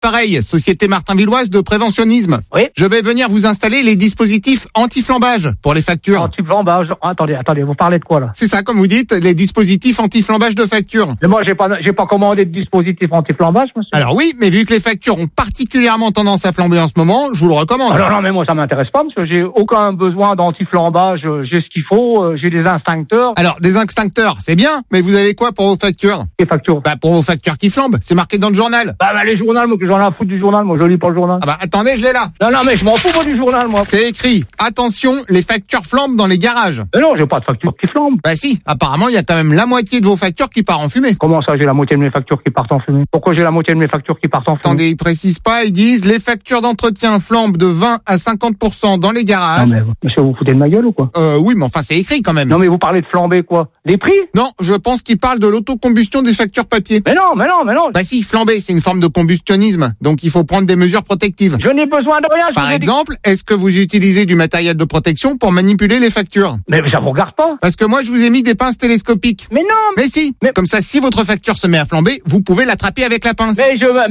Pareil, Société Martin-Villoise de préventionnisme. Oui. Je vais venir vous installer les dispositifs anti-flambage pour les factures. Anti-flambage. Attendez, vous parlez de quoi, là? C'est ça, comme vous dites, les dispositifs anti-flambage de factures. Mais moi, j'ai pas commandé de dispositif anti-flambage, monsieur. Alors oui, mais vu que les factures ont particulièrement tendance à flamber en ce moment, je vous le recommande. Alors non, mais moi, ça m'intéresse pas, monsieur. J'ai aucun besoin d'anti-flambage. J'ai ce qu'il faut. J'ai des extincteurs. Alors, des extincteurs, c'est bien, mais vous avez quoi pour vos factures? Les factures. Bah, pour vos factures qui flambent, c'est marqué dans le journal. Bah, les journaux, moi, que j'en ai à foutre du journal. Moi, je lis pas le journal. Ah bah, attendez, je l'ai là. Non, mais je m'en fous, moi, du journal, moi. C'est écrit, attention, les factures flambent dans les garages. Mais non, j'ai pas de facture qui flambe. Bah si, apparemment, il y a quand même la moitié de vos factures qui part en fumée. Comment ça, j'ai la moitié de mes factures qui partent en fumée? Pourquoi j'ai la moitié de mes factures qui partent en fumée? Attendez, ils précisent pas, ils disent, les factures d'entretien flambent de 20 à 50% dans les garages. Non, mais monsieur, vous foutez de ma gueule ou quoi? Oui, mais enfin, c'est écrit quand même. Non, mais vous parlez de flamber, quoi? Les prix? Non, je pense qu'ils parlent de l'autocombustion des factures papier. Mais non. Bah si, flamber, c'est une forme de combustionnisme, donc il faut prendre des mesures protectives. Je n'ai besoin de rien. Par exemple, est-ce que vous utilisez du matériel de protection pour manipuler les factures? Mais ça vous regarde pas. Parce que moi, je vous ai mis des pinces télescopiques. Mais non. Mais si. Mais- Comme ça, si votre facture se met à flamber, vous pouvez l'attraper avec la pince.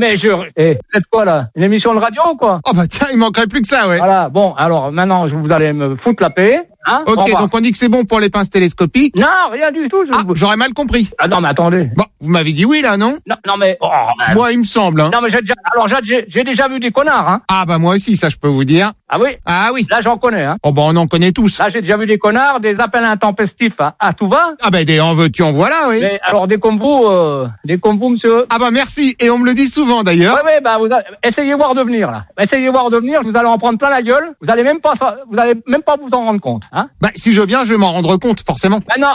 Vous faites quoi, là? Une émission de radio ou quoi? Oh bah tiens, il manquerait plus que ça, ouais. Voilà. Bon, alors, maintenant, vous allez me foutre la paix. Hein? Au Ok, revoir. donc on dit que c'est bon pour les pinces télescopiques. Non, rien du tout. J'aurais mal compris. Ah non, mais attendez. Bon, vous m'avez dit oui, là, non? Non, mais... Moi, il me semble, hein. Non, mais j'ai déjà vu des connards, hein. Ah bah moi aussi, ça je peux vous dire. Ah oui? Ah oui. Là, j'en connais, hein. Oh bah on en connaît tous. Là, j'ai déjà vu des connards, des appels intempestifs à tout va. Ah bah des en veux-tu, en voilà, oui. Mais alors, des comme vous, monsieur. Ah bah merci, et on me le dit souvent d'ailleurs. Ouais, bah, essayez voir de venir, là. Essayez voir de venir, vous allez en prendre plein la gueule. Vous allez même pas vous en rendre compte, hein. Bah si je viens, je vais m'en rendre compte, forcément. Maintenant.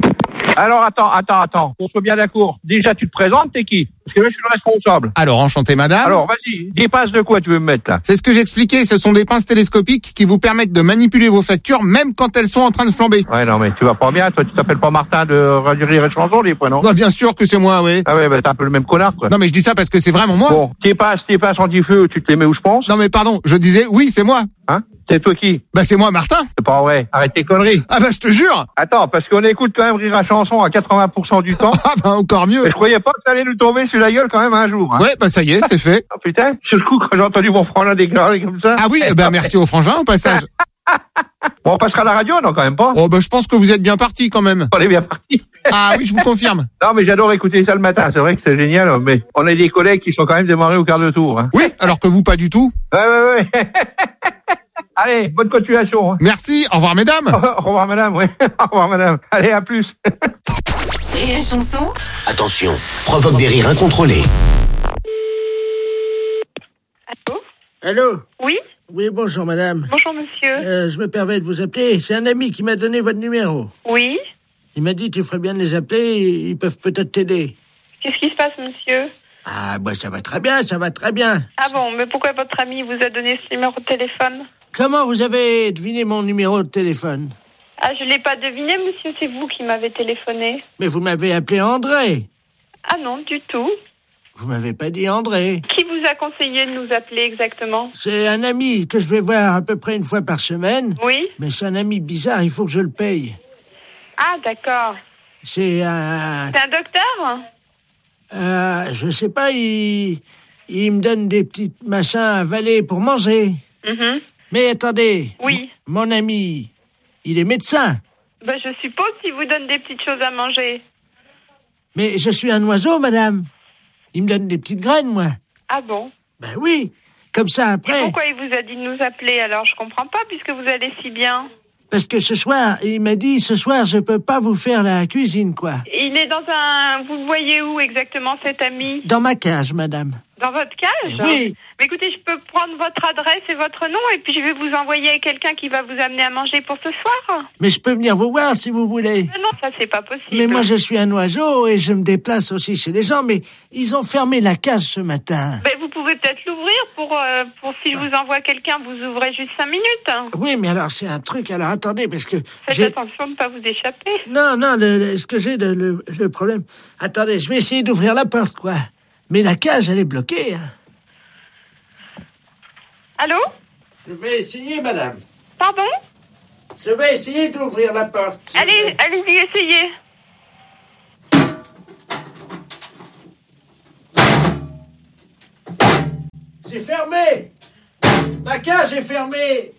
Alors, attends. On soit bien d'accord. Déjà, tu te présentes, t'es qui? Parce que là, je suis le responsable. Alors, enchanté madame. Alors, vas-y. Dépasse de quoi tu veux me mettre, là? C'est ce que j'expliquais, ce sont des pinces télescopiques qui vous permettent de manipuler vos factures même quand elles sont en train de flamber. Ouais, non, mais tu vas pas bien. Toi, tu t'appelles pas Martin de Radio Rire et Chanson, des fois, non? Bah bien sûr que c'est moi, oui. Ah ouais, bah, t'es un peu le même connard, quoi. Non mais je dis ça parce que c'est vraiment moi. Bon, t'es pas anti-feu, tu te les mets où je pense? Non mais pardon, je disais oui, c'est moi. Hein? C'est toi qui? Bah c'est moi Martin. C'est pas vrai. Arrête tes conneries. Ah bah je te jure. Attends, parce qu'on écoute quand même Rire à Chanson à 80% du temps. Ah bah encore mieux. Et je croyais pas que ça allait nous tomber sur la gueule quand même un jour, hein. Ouais, bah ça y est, c'est fait. Oh putain, sur le coup, quand j'ai entendu mon frangin déclarer comme ça. Ah oui, bah merci au frangin au passage. Bon, on passera à la radio, non, quand même pas? Oh bah je pense que vous êtes bien parti quand même. On est bien parti. Ah oui, je vous confirme. Non, mais j'adore écouter ça le matin. C'est vrai que c'est génial, mais on a des collègues qui sont quand même démarrés au quart de tour, hein. Oui, alors que vous pas du tout. Ouais. Allez, bonne continuation, hein. Merci, au revoir mesdames. Au revoir, madame, oui. Au revoir, madame. Allez, à plus. Rire et Chanson. Attention, provoque des rires incontrôlés. Allô? Allô? Oui? Oui, bonjour madame. Bonjour monsieur. Je me permets de vous appeler. C'est un ami qui m'a donné votre numéro. Oui? Il m'a dit tu ferais bien de les appeler, ils peuvent peut-être t'aider. Qu'est-ce qui se passe monsieur? Ah, bah ça va très bien, ça va très bien. Ah bon, mais pourquoi votre ami vous a donné ce numéro de téléphone? Comment vous avez deviné mon numéro de téléphone? Ah, je l'ai pas deviné monsieur, c'est vous qui m'avez téléphoné. Mais vous m'avez appelé André. Ah non, du tout. Vous m'avez pas dit André. Qui vous a conseillé de nous appeler exactement? C'est un ami que je vais voir à peu près une fois par semaine. Oui? Mais c'est un ami bizarre, il faut que je le paye. Ah d'accord. C'est un... C'est un docteur? je sais pas, il me donne des petits machins à avaler pour manger. Mhm. Mais attendez. Oui. Mon ami, il est médecin. Ben, je suppose qu'il vous donne des petites choses à manger. Mais je suis un oiseau, madame. Il me donne des petites graines, moi. Ah bon? Ben oui. Comme ça, Et après... pourquoi il vous a dit de nous appeler alors? Je comprends pas puisque vous allez si bien. Parce que ce soir, il m'a dit, ce soir, je peux pas vous faire la cuisine, quoi. Il est dans un... Vous le voyez où exactement cet ami? Dans ma cage, madame. Dans votre cage? Oui. Mais écoutez, je peux prendre votre adresse et votre nom et puis je vais vous envoyer quelqu'un qui va vous amener à manger pour ce soir. Mais je peux venir vous voir si vous voulez. Non, ça c'est pas possible. Mais moi, je suis un oiseau et je me déplace aussi chez les gens, mais ils ont fermé la cage ce matin. Ben, vous pouvez peut-être l'ouvrir pour si je vous envoie quelqu'un, vous ouvrez juste 5 minutes. Oui, mais alors, c'est un truc. Alors, attendez, parce que Faites attention de ne pas vous échapper. Non, ce que j'ai, le problème... Attendez, je vais essayer d'ouvrir la porte, quoi. Mais la cage, elle est bloquée, hein. Allô? Je vais essayer, madame. Pardon? Je vais essayer d'ouvrir la porte. Allez-y, essayez. est fermée. Ma cage est fermée.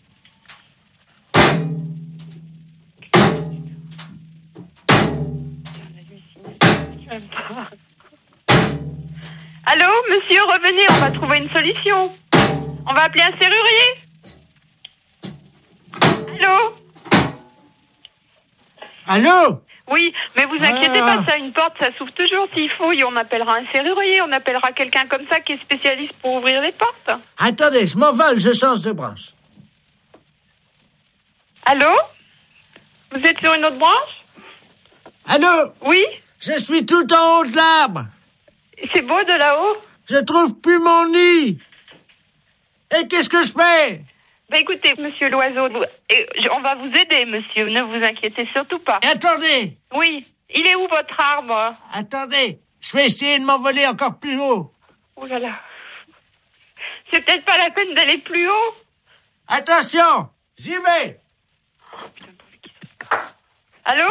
Allô, monsieur, revenez, on va trouver une solution. On va appeler un serrurier. Allô? Allô? Oui, mais vous inquiétez pas, ça, une porte, ça s'ouvre toujours. S'il fouille, on appellera un serrurier, on appellera quelqu'un comme ça qui est spécialiste pour ouvrir les portes. Attendez, je m'envole, je change de branche. Allô? Vous êtes sur une autre branche? Allô? Oui? Je suis tout en haut de l'arbre. C'est beau de là-haut? Je trouve plus mon nid. Et qu'est-ce que je fais? Bah écoutez, monsieur l'oiseau, on va vous aider, monsieur, ne vous inquiétez surtout pas. Attendez. Oui, il est où votre arbre? Attendez, je vais essayer de m'envoler encore plus haut. Oh là là. C'est peut-être pas la peine d'aller plus haut. Attention, j'y vais. Allô?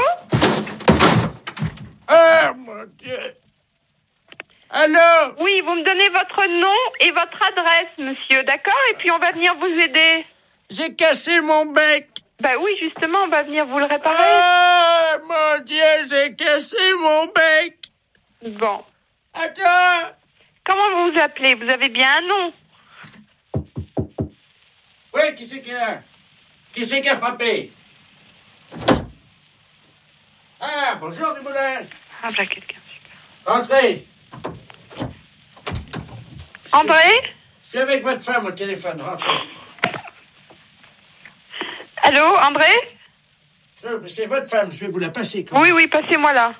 Oh mon Dieu. Allô? Oui, vous me donnez votre nom et votre adresse, monsieur, d'accord? Et puis on va venir vous aider. J'ai cassé mon bec. Bah oui, justement, on va venir vous le réparer. Oh mon Dieu, j'ai cassé mon bec. Bon. Attends. Comment vous vous appelez? Vous avez bien un nom? Oui, qui c'est qui est là? Qui c'est qui a frappé? Ah, bonjour, Dumoulin. Ah, bah quelqu'un. Entrez. André? Je suis avec votre femme au téléphone, rentrez. Allô, André? C'est votre femme, je vais vous la passer. Oui, oui, passez-moi là.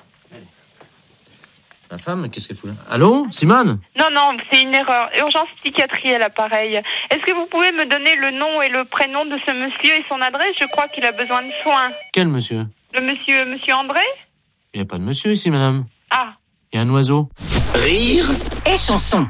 La femme, qu'est-ce qu'elle fout là? Allô, Simone? Non, non, c'est une erreur. Urgence psychiatrie à l'appareil. Est-ce que vous pouvez me donner le nom et le prénom de ce monsieur et son adresse? Je crois qu'il a besoin de soins. Quel monsieur? Le monsieur André? Il n'y a pas de monsieur ici, madame. Ah. Il y a un oiseau. Rire et chanson.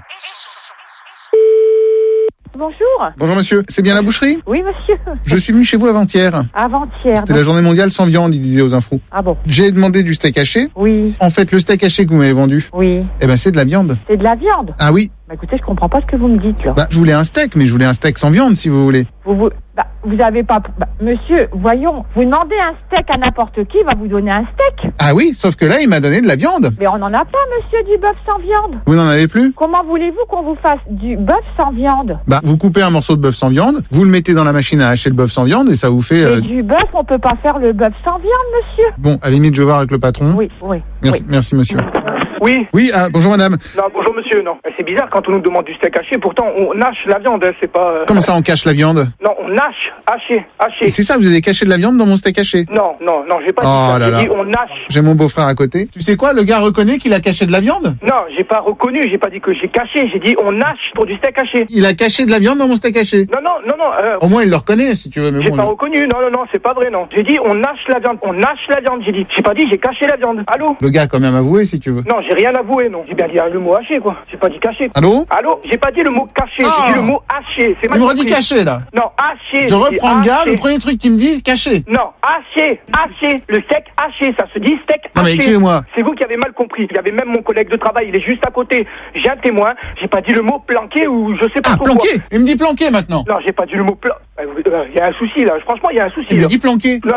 Bonjour. Bonjour monsieur, c'est bien la boucherie? Oui, monsieur. Je suis venu chez vous avant-hier. Avant-hier. C'était la journée mondiale sans viande, il disait aux infos. Ah bon? J'ai demandé du steak haché. Oui. En fait, le steak haché que vous m'avez vendu, Oui. eh ben c'est de la viande. C'est de la viande? Ah oui. Bah écoutez, je comprends pas ce que vous me dites, là. Bah, je voulais un steak, mais je voulais un steak sans viande, si vous voulez. Vous avez pas... Bah, monsieur, voyons, vous demandez un steak à n'importe qui, il va vous donner un steak. Ah oui, sauf que là, il m'a donné de la viande. Mais on n'en a pas, monsieur, du bœuf sans viande. Vous n'en avez plus? Comment voulez-vous qu'on vous fasse du bœuf sans viande? Bah, vous coupez un morceau de bœuf sans viande, vous le mettez dans la machine à hacher le bœuf sans viande, et ça vous fait... Et du bœuf, on peut pas faire le bœuf sans viande, monsieur. Bon, à la limite, je vais voir avec le patron. Oui. Merci monsieur. Oui. Oui, bonjour madame. Non, bonjour monsieur, non. C'est bizarre quand on nous demande du steak haché, pourtant on hache la viande, c'est pas... Comment ça, on cache la viande? Non, on haché. Et c'est ça, vous avez caché de la viande dans mon steak haché? Non, j'ai pas dit Oh ça. là là. J'ai dit on hache. J'ai mon beau-frère à côté. Tu sais quoi, le gars reconnaît qu'il a caché de la viande? Non, j'ai pas reconnu, j'ai pas dit que j'ai caché, j'ai dit on hache pour du steak haché. Il a caché de la viande dans mon steak haché? Non. Au moins, il le reconnaît, si tu veux, mais J'ai bon... pas reconnu, non, c'est pas vrai, non. J'ai dit on hache la viande, j'ai dit. J'ai pas dit j'ai caché la viande. Allô? Le gars a quand même avoué, si tu veux. Non, j'ai rien avoué, non. J'ai bien dit le mot haché, quoi. J'ai pas dit caché. Allô? J'ai pas dit le mot caché, j'ai dit le mot haché. C'est Il me redit caché, là. Non, haché. Je reprends le gars, le premier truc qu'il me dit, caché. Non, haché. Le steak haché, ça se dit steak haché. Non mais excusez-moi. C'est vous qui avez mal compris. Il y avait même mon collègue de travail, il est juste à côté. J'ai un témoin. J'ai pas dit le mot planqué ou je sais pas trop planqué. quoi. Il me dit planqué maintenant. Non, j'ai pas dit le mot il y a un souci là. Franchement, il y a un souci. Il me dit planqué. Non.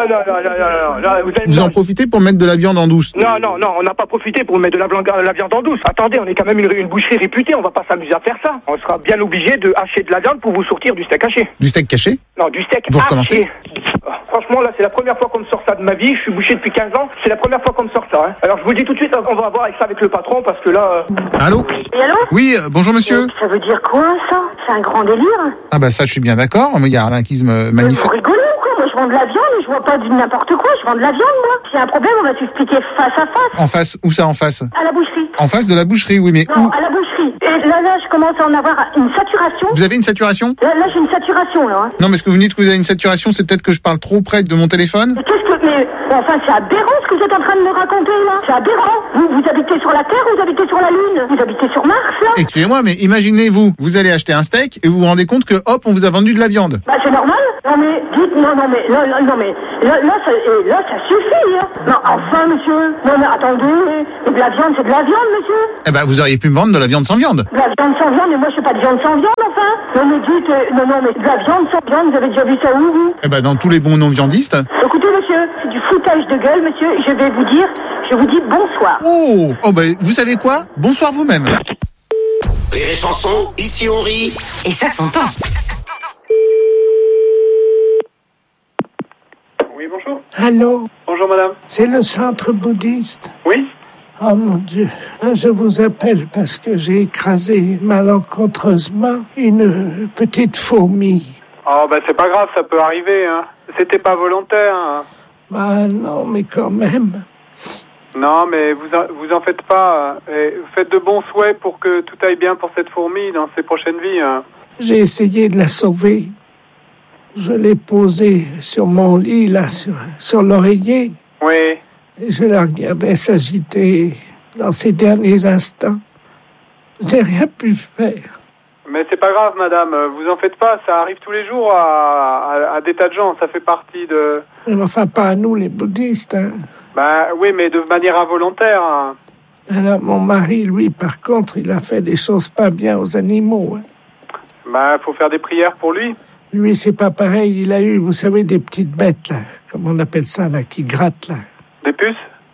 Vous en profitez pour mettre de la viande en douce. Non, on n'a pas profité pour mettre de la viande en douce. Attendez, on est quand même une boucherie réputée. On va pas s'amuser à faire ça. On sera bien obligé de hacher de la viande pour vous sortir du steak haché. Du steak caché? Non, du steak Vous haché. recommencez? Franchement, là, c'est la première fois qu'on me sort ça de ma vie. Je suis boucher depuis 15 ans. C'est la première fois qu'on me sort ça. Hein. Alors, je vous le dis tout de suite, on va voir avec ça avec le patron parce que là... Allô? Et allô? Oui, bonjour monsieur. Ça veut dire quoi, ça? C'est un grand délire. Ah bah ça, je suis bien d'accord. Mais il y a un anarchisme magnifique. Vous rigolez ou quoi? Moi, je vends de la viande, je vends pas du n'importe quoi. Je vends de la viande, moi. S'il y a un problème, on va s'expliquer face à face. En face? Où ça, en face? À la boucherie. En face de la boucherie, oui, mais Non, où? à la boucherie. Et là, je commence à en avoir une saturation. Vous avez une saturation? Là, j'ai une saturation, là. Hein. Non, mais ce que vous me dites que vous avez une saturation, c'est peut-être que je parle trop près de mon téléphone? Mais enfin, c'est aberrant ce que vous êtes en train de me raconter, là. C'est aberrant. Vous habitez sur la Terre ou vous habitez sur la Lune? Vous habitez sur Mars, là? Excusez-moi, mais imaginez-vous, vous allez acheter un steak et vous vous rendez compte que, hop, on vous a vendu de la viande. Bah, c'est normal. Non, mais, dites, là, ça suffit, hein. Non, enfin, monsieur. Non, mais attendez. Et de la viande, c'est de la viande, monsieur. Eh ben, vous auriez pu me vendre de la viande sans viande. De la viande sans viande, mais moi, je fais pas de viande sans viande, enfin. Non, mais dites, non, mais de la viande sans viande, vous avez déjà vu ça où, vous? Eh ben, dans tous les bons non-viandistes. Écoutez, monsieur, c'est du foutage de gueule, monsieur. Je vais vous dire, je vous dis bonsoir. Oh, ben, vous savez quoi? Bonsoir vous-même. Rire et chanson, ici on rit. Et ça s'entend. Oui, bonjour. Allô, Bonjour, madame. c'est le centre bouddhiste. Oui? Oh mon Dieu, je vous appelle parce que j'ai écrasé malencontreusement une petite fourmi. Oh, ben, c'est pas grave, ça peut arriver, hein. C'était pas volontaire, hein. Ah non, mais quand même. Non, mais vous en faites pas. Et faites de bons souhaits pour que tout aille bien pour cette fourmi dans ses prochaines vies, hein. J'ai essayé de la sauver. Je l'ai posée sur mon lit, là, sur l'oreiller. Oui. Et je la regardais s'agiter dans ses derniers instants. J'ai rien pu faire. Mais c'est pas grave, madame. Vous en faites pas. Ça arrive tous les jours à des tas de gens. Ça fait partie de... Mais enfin, pas à nous, les bouddhistes, hein. Bah oui, mais de manière involontaire, hein. Alors, mon mari, lui, par contre, il a fait des choses pas bien aux animaux, hein. Bah, faut faire des prières pour lui. Lui, c'est pas pareil. Il a eu, vous savez, des petites bêtes, là. Comment on appelle ça, là, qui grattent, là. Des puces?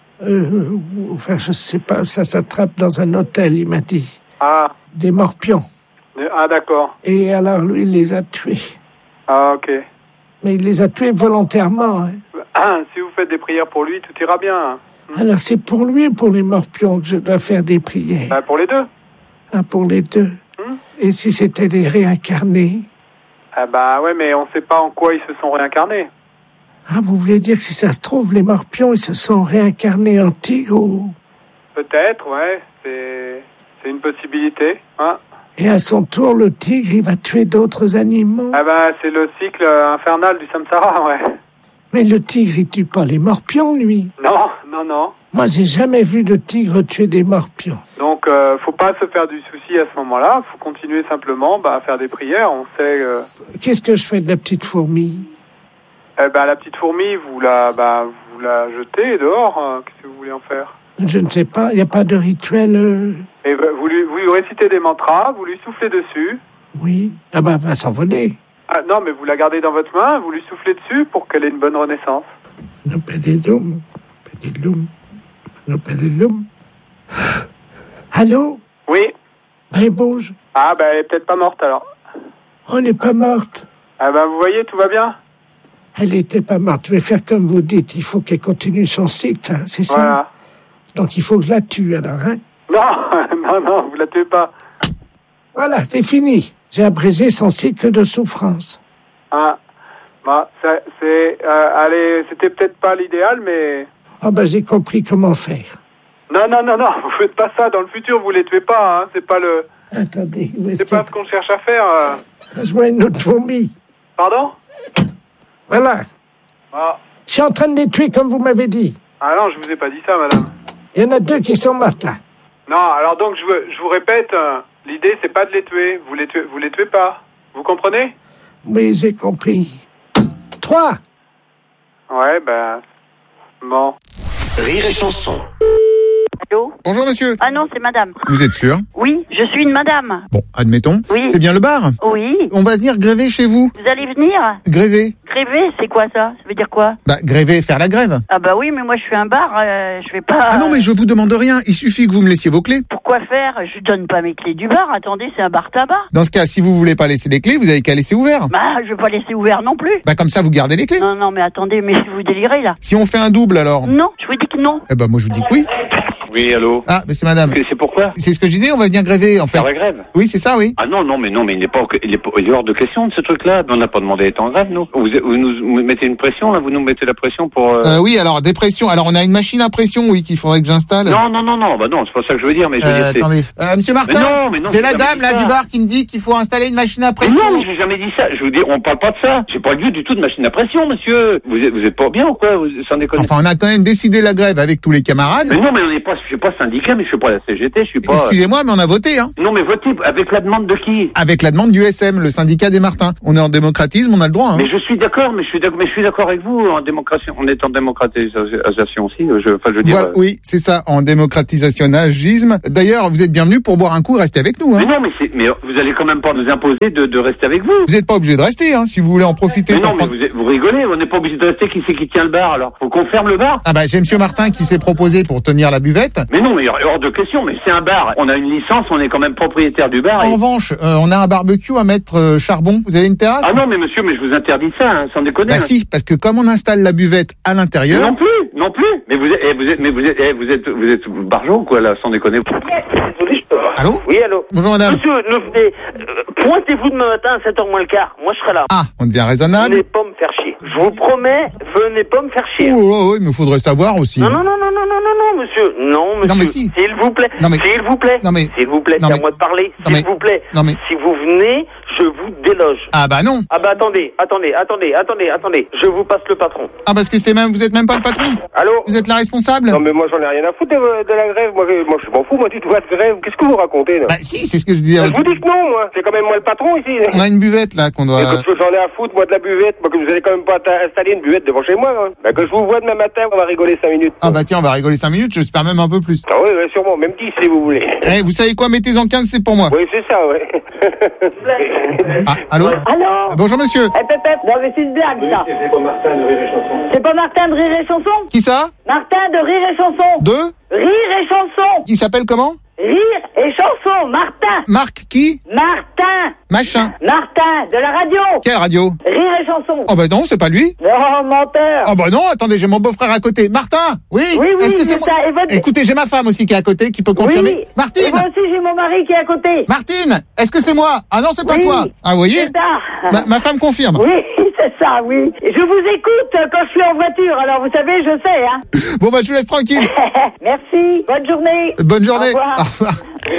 Enfin, je sais pas, ça s'attrape dans un hôtel, il m'a dit. Ah. Des morpions. Ah, d'accord. Et alors, lui, il les a tués. Ah, ok. Mais il les a tués volontairement, hein. Si vous faites des prières pour lui, tout ira bien. Alors, c'est pour lui et pour les morpions que je dois faire des prières. Bah, pour les deux. Ah, pour les deux. Et si c'était des réincarnés? Ah bah ouais, mais on sait pas en quoi ils se sont réincarnés. Ah, vous voulez dire que si ça se trouve, les morpions, ils se sont réincarnés en tigre ou... Peut-être, ouais. C'est une possibilité, hein. Et à son tour, le tigre, il va tuer d'autres animaux. Ah bah c'est le cycle infernal du samsara, ouais. Mais le tigre, il tue pas les morpions, lui. Non. Moi, j'ai jamais vu de tigre tuer des morpions. Donc, faut pas se faire du souci à ce moment-là. Faut continuer simplement à faire des prières. On sait... Qu'est-ce que je fais de la petite fourmi? La petite fourmi, vous la jetez dehors. Qu'est-ce que vous voulez en faire? Je ne sais pas, il n'y a pas de rituel... Et vous lui récitez des mantras, vous lui soufflez dessus. Oui. Ah bah, elle va s'envoler. Ah non, mais vous la gardez dans votre main, vous lui soufflez dessus pour qu'elle ait une bonne renaissance. Nopalelum. Allô? Oui. Elle bouge. Ah, elle est peut-être pas morte, alors. On n'est pas morte. Ah vous voyez, tout va bien? Elle n'était pas morte. Je vais faire comme vous dites. Il faut qu'elle continue son cycle, hein, c'est ça? Voilà. Donc il faut que je la tue, alors, hein? Non, vous la tuez pas. Voilà, c'est fini. J'ai abrégé son cycle de souffrance. Ah, allez, c'était peut-être pas l'idéal, mais... Ah j'ai compris comment faire. Non, vous faites pas ça. Dans le futur, vous les tuez pas, hein. C'est pas le... Attendez, où est-ce C'est pas ce qu'on cherche à faire. Je vois une autre fourmi. Pardon? Voilà. Ah. Je suis en train de les tuer comme vous m'avez dit. Ah non, je vous ai pas dit ça, madame. Il y en a 2 qui sont mortes, là. Non, alors donc, je vous répète, l'idée, c'est pas de les tuer. Vous les tuez pas. Vous comprenez? Oui, j'ai compris. 3. Ouais, bon. Rire et chanson. Allô? Bonjour monsieur. Ah non, c'est madame. Vous êtes sûr? Oui, je suis une madame. Bon, admettons. Oui. C'est bien le bar? Oui. On va venir gréver chez vous. Vous allez venir? Gréver? Gréver, c'est quoi ça? Ça veut dire quoi? Gréver, faire la grève. Ah bah oui, mais moi je suis un bar, je vais pas... Ah non, mais je vous demande rien. Il suffit que vous me laissiez vos clés. Pourquoi faire? Je donne pas mes clés du bar. Attendez, c'est un bar tabac. Dans ce cas, si vous voulez pas laisser les clés, vous avez qu'à laisser ouvert. Je vais pas laisser ouvert non plus. Comme ça, vous gardez les clés. Non, mais attendez, mais vous délirez là. Si on fait un double, alors? Non, je vous dis que non. Moi je vous dis que oui. Oui, allô? Ah, mais c'est madame. C'est pourquoi? C'est ce que je disais, on va venir gréver, en fait. Faire la grève? Oui, c'est ça, oui. Ah non, mais il est hors de question de ce truc-là. On n'a pas demandé d'être en grève, nous. Vous nous mettez une pression, là? Vous nous mettez la pression pour... Oui, alors, des pressions. Alors, on a une machine à pression, oui, qu'il faudrait que j'installe. Non, c'est pas ça que je veux dire, mais je veux dire, attendez. Monsieur Martin? Mais non, j'ai la dame, là, du bar qui me dit qu'il faut installer une machine à pression. Non, mais j'ai jamais dit ça. Je vous dis, on parle pas de ça. J'ai pas vu du tout de machine à pression, monsieur. Vous êtes pas bien ou quoi? Sans déconner. Enfin, on a quand même décidé la grève avec tous les camarades. Mais non, mais on n'est pas suis pas syndicat, mais je suis pas la CGT, je suis pas... Excusez-moi, mais on a voté, hein. Non, mais voter avec la demande de qui? Avec la demande du SM, le syndicat des Martins. On est en démocratisme, on a le droit, hein. Mais je suis d'accord, mais je suis d'accord avec vous, en démocratie, on est en démocratisation aussi, je veux dire... Voilà, oui, c'est ça, en démocratisationnagisme. D'ailleurs, vous êtes bienvenus pour boire un coup, restez avec nous, hein. Mais non, mais vous allez quand même pas nous imposer de rester avec vous. Vous n'êtes pas obligé de rester, hein, si vous voulez en profiter. Mais non, mais vous rigolez, on n'est pas obligé de rester, qui c'est qui tient le bar, alors? Faut qu'on ferme le bar? Ah bah, j'ai monsieur Martin qui s'est proposé pour tenir la buvette. Mais non, mais hors de question, mais c'est un bar. On a une licence, on est quand même propriétaire du bar. En revanche, on a un barbecue à mettre charbon. Vous avez une terrasse? Ah non, mais monsieur, mais je vous interdis ça, hein, sans déconner. Bah si, parce que comme on installe la buvette à l'intérieur. Non plus. Mais vous êtes barjot, quoi, là, sans déconner. Allô? Oui, allô. Bonjour madame. Monsieur, pointez-vous demain matin à 7h moins le quart. Moi, je serai là. Ah, on devient raisonnable. Venez pas me faire chier. Je vous promets, venez pas me faire chier. Oh, il me faudrait savoir aussi. Non, monsieur. Non, monsieur. Non, mais si. S'il vous plaît. Non, mais... S'il vous plaît. Non, mais... S'il vous plaît, c'est à moi de parler. S'il vous plaît. Non, mais... Si vous venez, je vous déloge. Ah bah non. Ah bah attendez. Je vous passe le patron. Ah parce que vous êtes même pas le patron. Allô? Vous êtes la responsable? Non, mais moi, j'en ai rien à foutre de la grève. Moi, je m'en fous, moi, du droit de grève. Qu'est-ce que vous racontez, là? Bah, si, c'est ce que je disais. Je vous dis que non, moi. C'est quand même moi le patron, ici. On a une buvette, là, qu'on doit... Écoute, j'en ai à foutre, moi, de la buvette. Moi, que vous allez quand même pas installer une buvette devant chez moi, hein. Bah, que je vous vois demain matin, on va rigoler 5 minutes. Ah, bah, tiens, on va rigoler 5 minutes, j'espère même un peu plus. Ah, oui, sûrement. Même 10, si vous voulez. Eh, vous savez quoi? Mettez-en 15, c'est pour moi. Oui, c'est ça, ouais. Ah, allô? Allô? Bonjour, monsieur. Non, mais c'est une blague, ça. C'est pas Martin de Rire et Chanson. C'est pas Martin de Rire et Chanson? Qui ça? Martin de Rire et Chanson. De? Rire et Chanson. Il s'appelle comment? Rire et Chanson, Martin. Marc qui? Martin. Machin. Martin, de la radio. Quelle radio? Rire et Chanson. Oh bah non, c'est pas lui. Oh, menteur. Oh bah non, attendez, j'ai mon beau-frère à côté. Martin? Oui. Oui, Est-ce que c'est moi? ça. Et votre... Écoutez, j'ai ma femme aussi qui est à côté, qui peut confirmer. Oui. Martine! Et moi aussi, j'ai mon mari qui est à côté. Martine! Est-ce que c'est moi? Ah non, c'est pas toi. Ah, vous voyez? C'est ça. Ma femme confirme. Oui, c'est ça, oui. Et je vous écoute quand je suis en voiture, alors vous savez, je sais, hein. Bon bah, je vous laisse tranquille. Merci. Bonne journée. Bonne journée. Au revoir. Au revoir.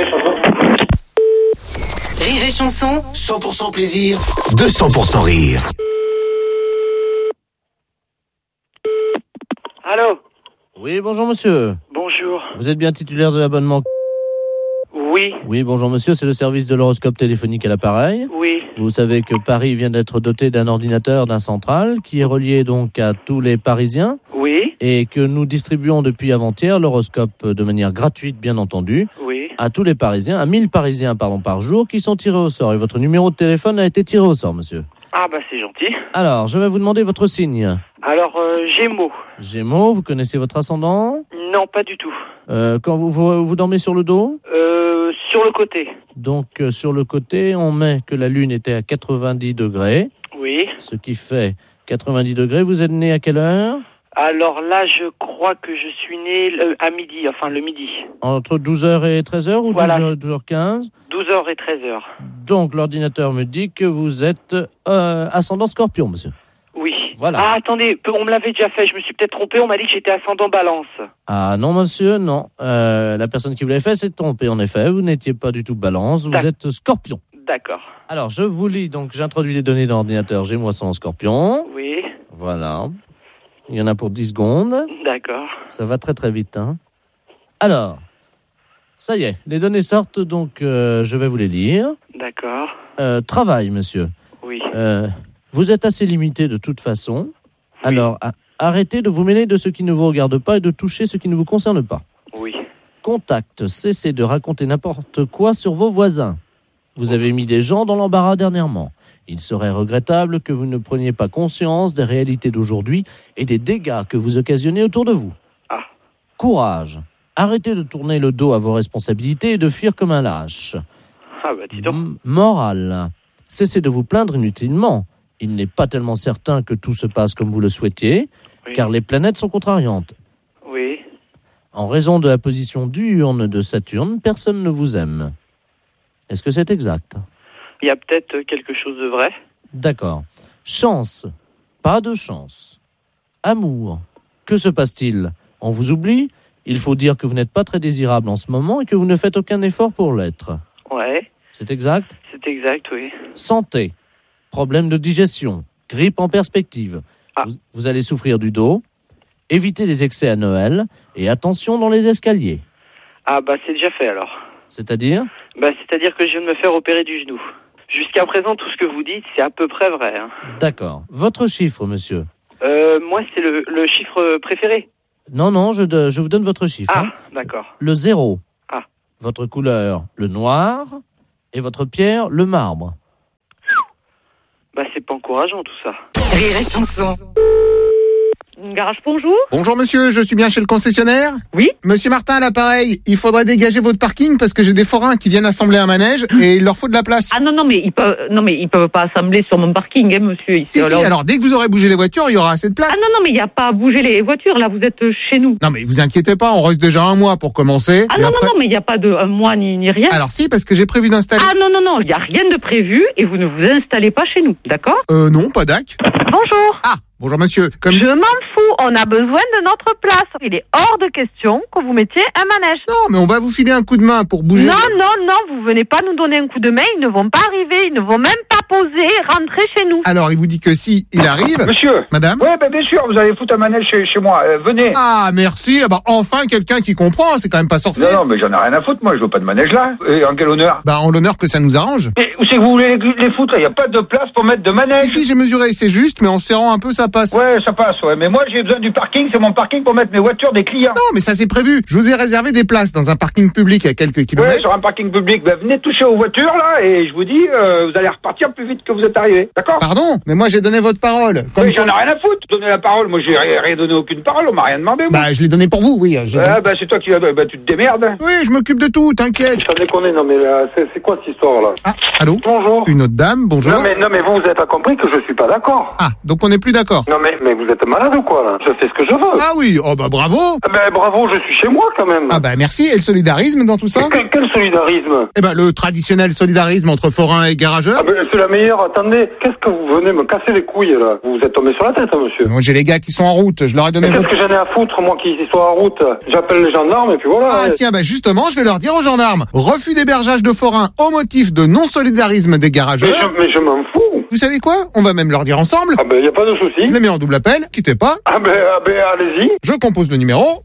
Rire et Chanson. 100% plaisir, 200% rire. Allô? Oui, bonjour monsieur. Bonjour. Vous êtes bien titulaire de l'abonnement? Oui. Oui, bonjour monsieur, c'est le service de l'horoscope téléphonique à l'appareil. Oui. Vous savez que Paris vient d'être doté d'un ordinateur, d'un central, qui est relié donc à tous les Parisiens. Oui. Et que nous distribuons depuis avant-hier l'horoscope de manière gratuite, bien entendu. Oui. À tous les Parisiens, à 1000 Parisiens par jour, qui sont tirés au sort. Et votre numéro de téléphone a été tiré au sort, monsieur. Ah bah c'est gentil. Alors, je vais vous demander votre signe. Alors, Gémeaux. Gémeaux, vous connaissez votre ascendant? Non, pas du tout. Quand vous dormez sur le dos? Sur le côté. Donc, sur le côté, on met que la Lune était à 90 degrés. Oui. Ce qui fait 90 degrés. Vous êtes né à quelle heure? Alors là, je crois que je suis né à midi, enfin le midi. Entre 12h et 13h ou voilà. 12h15? 12h et 13h. Donc, l'ordinateur me dit que vous êtes ascendant Scorpion, monsieur. Oui. Voilà. Ah, attendez, on me l'avait déjà fait, je me suis peut-être trompé, on m'a dit que j'étais ascendant Balance. Ah non, monsieur, non. La personne qui vous l'a fait s'est trompée, en effet. Vous n'étiez pas du tout Balance, vous êtes Scorpion. D'accord. Alors, je vous lis, donc j'introduis les données dans l'ordinateur Gémeaux ascendant Scorpion. Oui. Voilà. Il y en a pour 10 secondes. D'accord. Ça va très très vite, hein. Alors, ça y est, les données sortent, donc je vais vous les lire. D'accord. Travail, monsieur. Oui. Vous êtes assez limité de toute façon. Oui. Alors, arrêtez de vous mêler de ce qui ne vous regarde pas et de toucher ce qui ne vous concerne pas. Oui. Contact, cessez de raconter n'importe quoi sur vos voisins. Vous avez mis des gens dans l'embarras dernièrement. Il serait regrettable que vous ne preniez pas conscience des réalités d'aujourd'hui et des dégâts que vous occasionnez autour de vous. Ah. Courage. Arrêtez de tourner le dos à vos responsabilités et de fuir comme un lâche. Ah bah dis donc. Morale. Cessez de vous plaindre inutilement. Il n'est pas tellement certain que tout se passe comme vous le souhaitiez, oui. Car les planètes sont contrariantes. Oui. En raison de la position diurne de Saturne, personne ne vous aime. Est-ce que c'est exact ? Il y a peut-être quelque chose de vrai. D'accord. Chance. Pas de chance. Amour. Que se passe-t-il ? On vous oublie ? Il faut dire que vous n'êtes pas très désirable en ce moment et que vous ne faites aucun effort pour l'être. Ouais. C'est exact ? C'est exact, oui. Santé. Problème de digestion. Grippe en perspective. Ah. Vous allez souffrir du dos. Évitez les excès à Noël et attention dans les escaliers. Ah bah c'est déjà fait alors. C'est-à-dire ? Bah c'est-à-dire que je viens de me faire opérer du genou. Jusqu'à présent, tout ce que vous dites, c'est à peu près vrai. Hein. D'accord. Votre chiffre, monsieur ? Moi, c'est le chiffre préféré. Non, je vous donne votre chiffre. Ah, d'accord. Le 0. Ah. Votre couleur, le noir. Et votre pierre, le marbre. Bah c'est pas encourageant tout ça. Rire et chanson. Garage, bonjour. Bonjour monsieur, je suis bien chez le concessionnaire ? Oui. Monsieur Martin à l'appareil, il faudrait dégager votre parking parce que j'ai des forains qui viennent assembler un manège et il leur faut de la place. Ah non, mais ils peuvent pas assembler sur mon parking, hein, monsieur. Si, alors dès que vous aurez bougé les voitures, il y aura assez de place. Ah non, mais il n'y a pas à bouger les voitures, là, vous êtes chez nous. Non mais vous inquiétez pas, on reste déjà un mois pour commencer. Ah non, mais il n'y a pas de un mois ni rien. Alors si, parce que j'ai prévu d'installer... Ah non, il n'y a rien de prévu et vous ne vous installez pas chez nous, d'accord ? Non, pas d'ac. Bonjour. Ah, bonjour monsieur. Je m'en fous, on a besoin de notre place. Il est hors de question que vous mettiez un manège. Non, mais on va vous filer un coup de main pour bouger. Non, vous venez pas nous donner un coup de main, ils ne vont pas arriver, ils ne vont même pas poser, rentrer chez nous. Alors, il vous dit que si il arrive... Monsieur. Madame ? Ouais, bien sûr, vous allez foutre un manège chez moi, venez. Ah, merci, enfin quelqu'un qui comprend, c'est quand même pas sorcier. Non, mais j'en ai rien à foutre, moi, je veux pas de manège là. Et en quel honneur ? En l'honneur que ça nous arrange. Mais où c'est que vous voulez les foutre ? Il n'y a pas de place pour mettre de manège. Si, j'ai mesuré, c'est juste, mais en serrant un peu, ça passe. Ouais, ça passe, ouais. Mais moi, j'ai besoin du parking, c'est mon parking pour mettre mes voitures des clients. Non, mais ça c'est prévu. Je vous ai réservé des places dans un parking public à quelques kilomètres. Ouais, sur un parking public. Venez toucher aux voitures, là, et je vous dis, vous allez repartir plus vite que vous êtes arrivés. D'accord ? Pardon ? Mais moi, j'ai donné votre parole. Oui, j'en ai rien à foutre. Donner la parole. Moi, j'ai rien donné aucune parole. On m'a rien demandé, moi. Je l'ai donné pour vous, oui. C'est toi qui vas... tu te démerdes. Oui, je m'occupe de tout, t'inquiète. Ça déconne, non, mais là, c'est quoi cette histoire-là ? Ah, allô ? Bonjour. Une autre dame, bonjour. Non, mais vous avez pas compris que je suis pas d'accord. Ah, donc on n'est plus d'accord. Non, mais vous êtes malade ou quoi, là ? Je fais ce que je veux. Ah oui, bravo. Bravo, je suis chez moi, quand même. Ah merci. Et le solidarisme dans tout ça ? Quel solidarisme ? Le traditionnel solidarisme entre forains et garageurs. C'est la meilleure. Attendez, qu'est-ce que vous venez me casser les couilles, là ? Vous êtes tombé sur la tête, monsieur. Moi, j'ai les gars qui sont en route. Je leur ai donné Qu'est-ce que j'en ai à foutre, moi, qui soient en route ? J'appelle les gendarmes, et puis voilà. Ah tiens, justement, je vais leur dire aux gendarmes. Refus d'hébergeage de forains au motif de non-solidarisme des garageurs. Mais je m'en fous. Vous savez quoi ? On va même leur dire ensemble. Y a pas de souci. Je les mets en double appel, quittez pas. Allez-y. Je compose le numéro.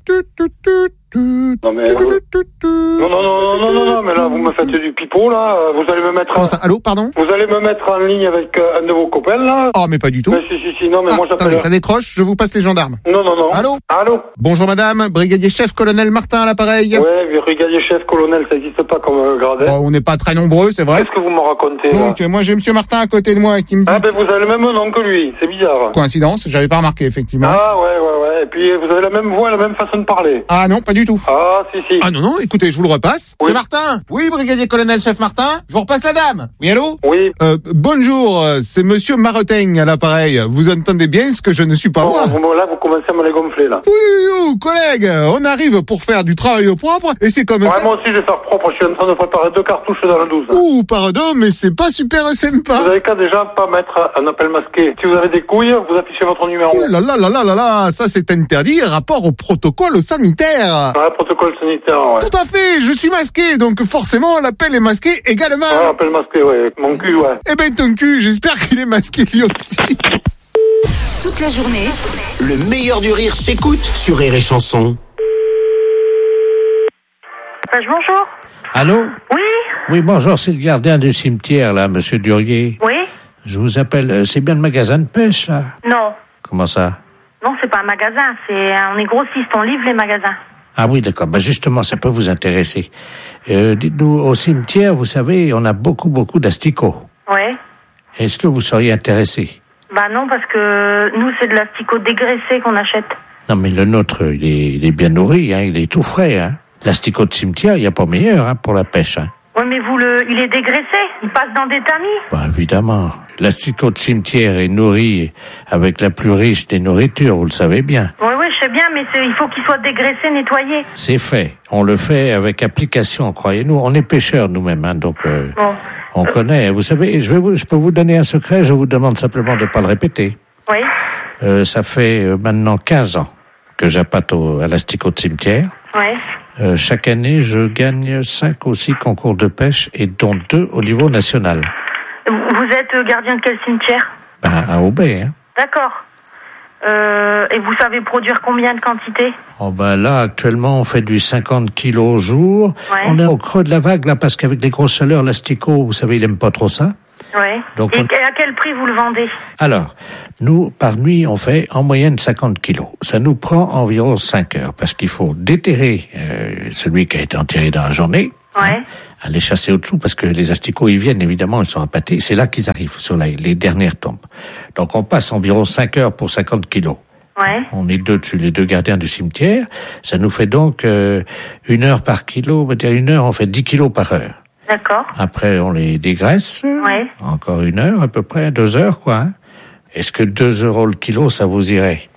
Non, mais... Non, mais là, vous me faites du pipeau, là. Vous allez me mettre... Comment ça ? Allô, pardon ? Vous allez me mettre en ligne avec un de vos copains, là. Oh, mais pas du tout. Mais si, non, mais moi, j'appelle... Attendez, ça décroche, je vous passe les gendarmes. Non. Allô. Bonjour, madame. Brigadier chef, colonel Martin à l'appareil. Ouais, brigadier chef, colonel, ça n'existe pas comme grade. On n'est pas très nombreux, c'est vrai. Qu'est-ce que vous me racontez, Donc, moi, j'ai monsieur Martin à côté de moi qui me dit... vous avez le même nom que lui, c'est bizarre. Coïncidence, j'avais pas remarqué, effectivement. Ah, ouais. Et puis, vous avez la même voix, la même façon de parler. Ah non, pas du tout. Ah, si. Ah non, écoutez, je vous le repasse. Oui. C'est Martin. Oui, brigadier colonel chef Martin. Je vous repasse la dame. Oui, allô ? Oui. Bonjour, c'est monsieur Maroteigne à l'appareil. Vous entendez bien ce que je ne suis pas moi. Là, vous commencez à me les gonfler, là. Oui, collègue, on arrive pour faire du travail au propre et c'est comme ça. Moi aussi, je vais faire propre. Je suis en train de préparer 2 cartouches dans le 12. Ouh, pardon, mais c'est pas super sympa. Vous avez qu'à déjà pas mettre un appel masqué. Si vous avez des couilles, vous affichez votre numéro. Oh là, ça c'est interdit, rapport au protocole sanitaire. Ouais, protocole sanitaire, ouais. Tout à fait, je suis masqué, donc forcément l'appel est masqué également. Ah, l'appel masqué, ouais. Mon cul, ouais. Eh ben ton cul, j'espère qu'il est masqué lui aussi. Toute la journée, le meilleur du rire s'écoute sur Rire et Chanson. Bonjour. Allô ? Oui. Oui, bonjour, c'est le gardien du cimetière, là, monsieur Durier. Oui. Je vous appelle, c'est bien le magasin de pêche, là ? Non. Comment ça ? Non, c'est pas un magasin, on est grossiste, on livre les magasins. Ah oui, d'accord. Justement, ça peut vous intéresser. Dites-nous, au cimetière, vous savez, on a beaucoup d'asticots. Ouais. Est-ce que vous seriez intéressé ? Non, parce que nous, c'est de l'asticot dégraissé qu'on achète. Non, mais le nôtre, il est bien nourri, il est tout frais. L'asticot de cimetière, il n'y a pas meilleur pour la pêche. Oui, mais il est dégraissé, il passe dans des tamis. Évidemment. L'asticot de cimetière est nourri avec la plus riche des nourritures, vous le savez bien. Oui, je sais bien, mais il faut qu'il soit dégraissé, nettoyé. C'est fait. On le fait avec application, croyez-nous. On est pêcheurs nous-mêmes, donc on connaît. Vous savez, je peux vous donner un secret, je vous demande simplement de ne pas le répéter. Oui. Ça fait maintenant 15 ans que j'appâte à l'asticot de cimetière. Oui. Chaque année, je gagne 5 ou 6 concours de pêche et dont 2 au niveau national. Vous êtes gardien de quel cimetière ? À Aubais. D'accord. Et vous savez produire combien de quantité? Oh ben là, actuellement, on fait du 50 kilos au jour. Ouais. On est au creux de la vague, là, parce qu'avec les grosses chaleurs, l'asticot, vous savez, il aime pas trop ça. Ouais. Donc Et à quel prix vous le vendez? Alors, nous, par nuit, on fait en moyenne 50 kilos. Ça nous prend environ 5 heures, parce qu'il faut déterrer celui qui a été enterré dans la journée. Ouais. Aller chasser au-dessous, parce que les asticots, ils viennent, évidemment, ils sont appâtés. C'est là qu'ils arrivent, sur les dernières tombes. Donc, on passe environ 5 heures pour 50 kilos. Ouais. On est deux dessus, les deux gardiens du cimetière. Ça nous fait donc 1 heure par kilo. On va dire 1 heure, on fait 10 kilos par heure. D'accord. Après, on les dégraisse. Ouais. Encore 1 heure, à peu près, 2 heures, quoi. Hein. Est-ce que 2 euros le kilo, ça vous irait?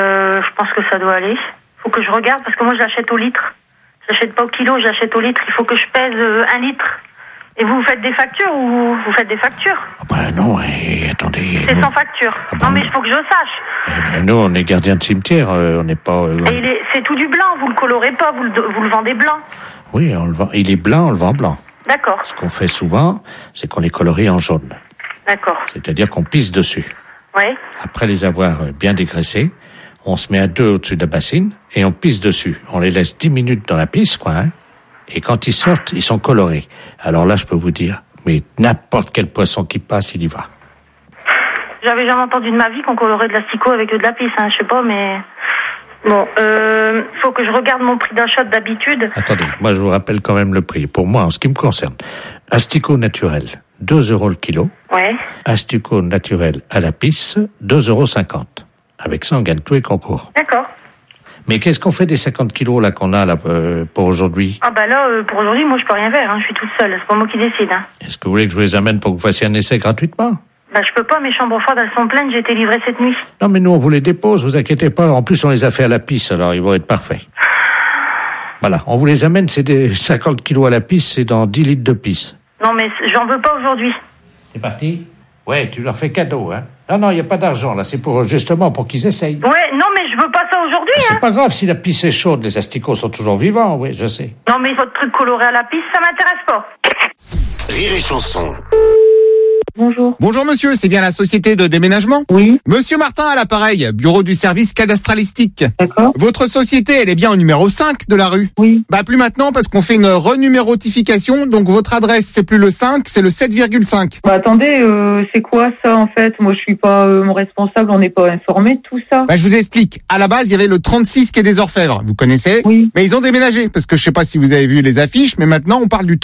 Je pense que ça doit aller. Faut que je regarde, parce que moi, je l'achète au litre. J'achète pas au kilo, j'achète au litre. Il faut que je pèse 1 litre. Et vous faites des factures ou vous faites des factures? Ah ben non, attendez. C'est nous, sans facture. Non, mais il faut que je sache. nous, on est gardiens de cimetière, on n'est pas... Et c'est tout du blanc, vous le colorez pas, vous le vendez blanc. Oui, on le vend. Il est blanc, on le vend blanc. D'accord. Ce qu'on fait souvent, c'est qu'on les colorie en jaune. D'accord. C'est-à-dire qu'on pisse dessus. Ouais. Après les avoir bien dégraissés, on se met à 2 au-dessus de la bassine et on pisse dessus. On les laisse 10 minutes dans la pisse, quoi, hein. Et quand ils sortent, ils sont colorés. Alors là, je peux vous dire, mais n'importe quel poisson qui passe, il y va. J'avais jamais entendu de ma vie qu'on colorait de l'asticot avec de la pisse, hein, je sais pas, mais... Bon, faut que je regarde mon prix d'achat d'habitude. Attendez, moi je vous rappelle quand même le prix. Pour moi, en ce qui me concerne, asticot naturel, 2 euros le kilo. Ouais. Asticot naturel à la pisse, 2,50 euros. Avec ça, on gagne tous les concours. D'accord. Mais qu'est-ce qu'on fait des 50 kilos là qu'on a là pour aujourd'hui? Ah bah là, pour aujourd'hui, moi je peux rien faire, hein, je suis toute seule, c'est pas moi qui décide. Hein. Est-ce que vous voulez que je vous les amène pour que vous fassiez un essai gratuitement? Bah je peux pas, mes chambres froides elles sont pleines, j'ai été livrée cette nuit. Non mais nous on vous les dépose, vous inquiétez pas. En plus on les a fait à la pisse, alors ils vont être parfaits. Voilà, on vous les amène, c'est des 50 kilos à la pisse, c'est dans 10 litres de pisse. Non mais j'en veux pas aujourd'hui. C'est parti? Ouais, tu leur fais cadeau, hein. Non, il n'y a pas d'argent, là, c'est justement pour qu'ils essayent. Ouais, non mais je veux pas ça aujourd'hui, hein. C'est pas grave, si la pisse est chaude, les asticots sont toujours vivants, oui, je sais. Non mais votre truc coloré à la pisse, ça m'intéresse pas. Rire et chanson. Bonjour. Bonjour monsieur, c'est bien la société de déménagement? Oui. Monsieur Martin à l'appareil, bureau du service cadastralistique. D'accord. Votre société, elle est bien au numéro 5 de la rue? Oui. Bah plus maintenant parce qu'on fait une renumérotification, donc votre adresse c'est plus le 5, c'est le 7,5. Bah attendez, c'est quoi ça en fait? Moi je suis pas mon responsable, on n'est pas informé de tout ça. Bah je vous explique. À la base, il y avait le 36 quai des Orfèvres, vous connaissez? Oui. Mais ils ont déménagé parce que je sais pas si vous avez vu les affiches, mais maintenant on parle du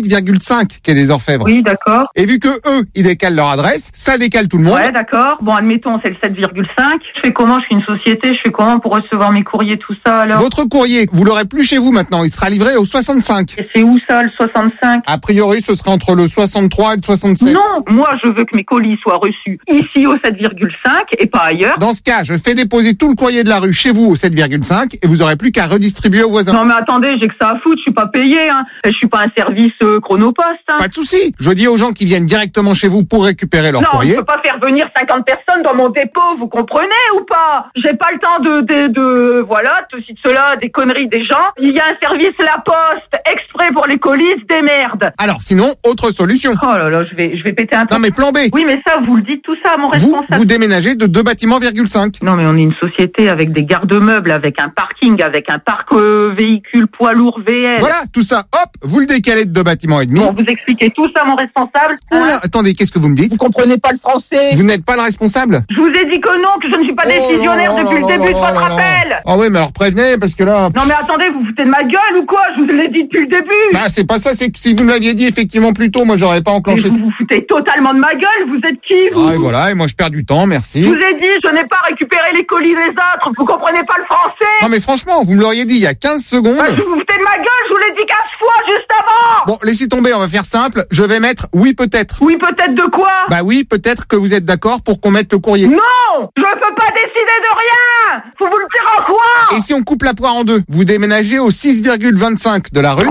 38,5 quai des Orfèvres. Oui, d'accord. Et vu que eux, ils décalent leur adresse, ça décale tout le monde. Ouais, d'accord. Bon, admettons, c'est le 7,5. Je fais comment? Je suis une société, je fais comment pour recevoir mes courriers, tout ça, alors? Votre courrier, vous l'aurez plus chez vous maintenant, il sera livré au 65. Et c'est où ça, le 65? A priori, ce sera entre le 63 et le 67. Non, moi, je veux que mes colis soient reçus ici au 7,5 et pas ailleurs. Dans ce cas, je fais déposer tout le courrier de la rue chez vous au 7,5 et vous aurez plus qu'à redistribuer aux voisins. Non, mais attendez, j'ai que ça à foutre, je suis pas payé, hein. Je suis pas un service Chronopost, hein. Pas de souci. Je dis aux gens qui viennent directement chez vous pour récupérer leur courrier. Non, je peux pas faire venir 50 personnes dans mon dépôt, vous comprenez ou pas? J'ai pas le temps voilà, de ceci, de cela, des conneries des gens. Il y a un service La Poste exprès pour les colis, des merdes. Alors, sinon, autre solution. Oh là là, je vais péter un peu. Non, mais plan B. Oui, mais ça, vous le dites tout ça à mon responsable. Vous déménagez de 2 bâtiments, 5. Non, mais on est une société avec des garde-meubles, avec un parking, avec un parc véhicule poids lourd VL. Voilà, tout ça, hop, vous le décalez de 2 bâtiments et demi. Bon, vous expliquez tout ça à mon responsable. Oula, attendez, qu'est-ce que vous me dites? Vous comprenez pas le français. Vous n'êtes pas le responsable? Je vous ai dit que non, que je ne suis pas décisionnaire depuis le début de votre appel. Ah oui, mais alors prévenez, parce que là... Non mais attendez, vous foutez de ma gueule ou quoi? Je vous l'ai dit depuis le début. Bah c'est pas ça, c'est que si vous me l'aviez dit effectivement plus tôt, moi j'aurais pas enclenché... Mais vous foutez totalement de ma gueule, vous êtes qui vous? Ah et voilà, et moi je perds du temps, merci. Je vous ai dit, je n'ai pas récupéré les colis des autres, vous comprenez pas le français? Non mais franchement, vous me l'auriez dit il y a 15 secondes... Bah, vous foutez de ma gueule, je vous l'ai dit 15 fois juste avant. Bon, laissez tomber, on va faire simple, je vais mettre oui peut-être. Oui peut-être de quoi? Bah oui, peut-être que vous êtes d'accord pour qu'on mette le courrier. Non, je peux pas décider de rien. Faut vous le dire en quoi? Et si on coupe la poire en deux, vous déménagez au 6,25 de la rue. C'est quoi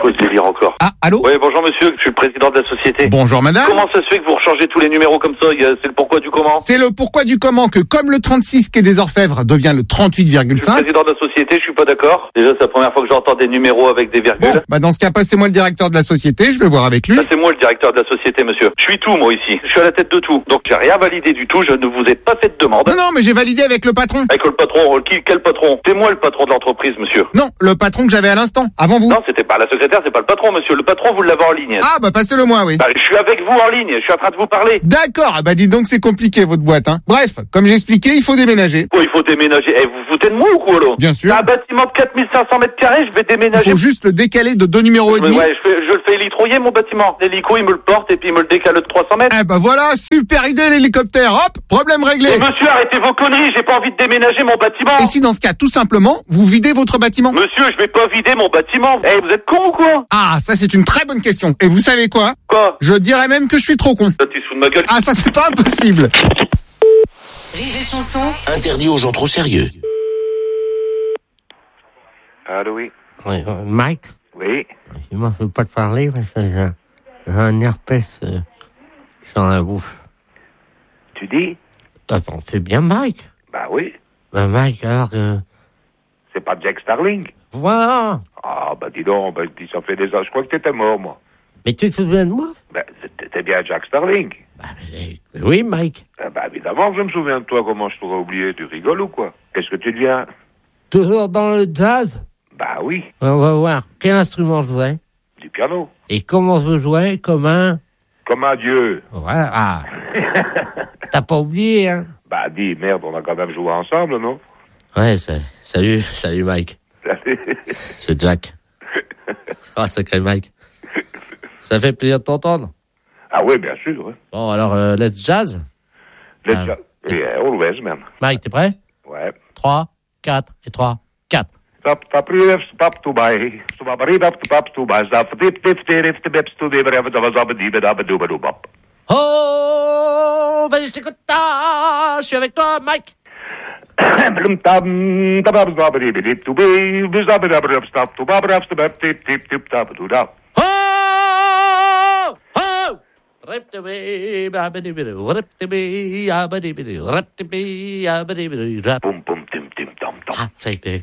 quoi ce délire encore? Ah, allô? Oui, bonjour monsieur, je suis le président de la société. Bonjour madame. Comment ça se fait que vous rechangez tous les numéros comme ça? C'est le pourquoi du comment? C'est le pourquoi du comment que comme le 36 quai des Orfèvres devient le 38,5. Je suis le président de la société, je suis pas d'accord. Déjà, c'est la première fois que j'entends des numéros avec des virgules. Bon, bah dans ce cas, passez-moi le directeur de la société, je vais voir avec lui. Ça, c'est moi le directeur de la société, monsieur. Je suis tout, moi, ici. Je suis à la tête de tout. Donc, j'ai rien validé du tout, je ne vous ai pas fait de demande. Non, mais j'ai validé avec le patron. Avec le patron? Quel patron? C'est moi le patron de l'entreprise, monsieur. Non, le patron que j'avais à l'instant, avant vous. Non, c'était pas la secrétaire, c'est pas le patron, monsieur. Le patron, vous l'avez en ligne. Ah, bah passez-le moi, oui. Bah, je suis avec vous en ligne, je suis en train de vous parler. D'accord, ah bah dites donc c'est compliqué votre boîte, hein. Bref, comme j'ai expliqué, il faut déménager. Quoi, il faut déménager? Vous vous foutez de moi ou quoi, là? Bien sûr. C'est un bâtiment de 4500 mètres carrés, je vais déménager. Il faut juste le décaler de 2 numéros et demi. Ouais, je le fais hélitroyer, mon bâtiment. L'hélico, il me le porte et puis il me le décale de 300 mètres. Eh bah voilà, super idée l'hélicoptère, hop, problème réglé. Mais monsieur, arrêtez vos conneries, j'ai pas envie de déménager mon bâtiment. Et si dans ce cas, tout simplement, vous videz votre bâtiment? Monsieur, je vais pas vider mon bâtiment. Vous êtes con ou quoi? Ah, ça c'est une très bonne question. Et vous savez quoi? Quoi? Je dirais même que je suis trop con. Ça, tu te fous de ma gueule. Ah, ça c'est pas impossible. Rire et chanson. Interdit aux gens trop sérieux. Allô, oui. Oui, Mike? Oui. Moi, je veux pas te parler parce que j'ai un herpès sur la bouche. Tu dis? Attends, c'est bien Mike? Bah oui. Bah Mike, alors que... C'est pas Jack Starling? Voilà. Ah, bah dis donc, ça fait des ans, je crois que t'étais mort, moi. Mais tu te souviens de moi? Bah, t'étais bien Jack Starling. Oui, Mike. Bah évidemment que je me souviens de toi, comment je t'aurais oublié? Tu rigoles ou quoi? Qu'est-ce que tu deviens? Toujours dans le jazz? Bah oui. On va voir. Quel instrument je jouais? Du piano. Et comment je jouais? Comme un dieu. Voilà. Ah. T'as pas oublié, hein? Bah dis, merde, on a quand même joué ensemble, non? Ouais, salut Mike. Salut. C'est Jack. Ah, sacré Mike. Ça fait plaisir de t'entendre. Ah oui, bien sûr. Ouais. Bon, alors, let's jazz? Let's jazz. Yeah, always, man. Mike, t'es prêt? Ouais. 3, 4 et 3, 4. Oh, vas-y, je t'écoute. Je suis avec toi, Mike. Ah, c'était...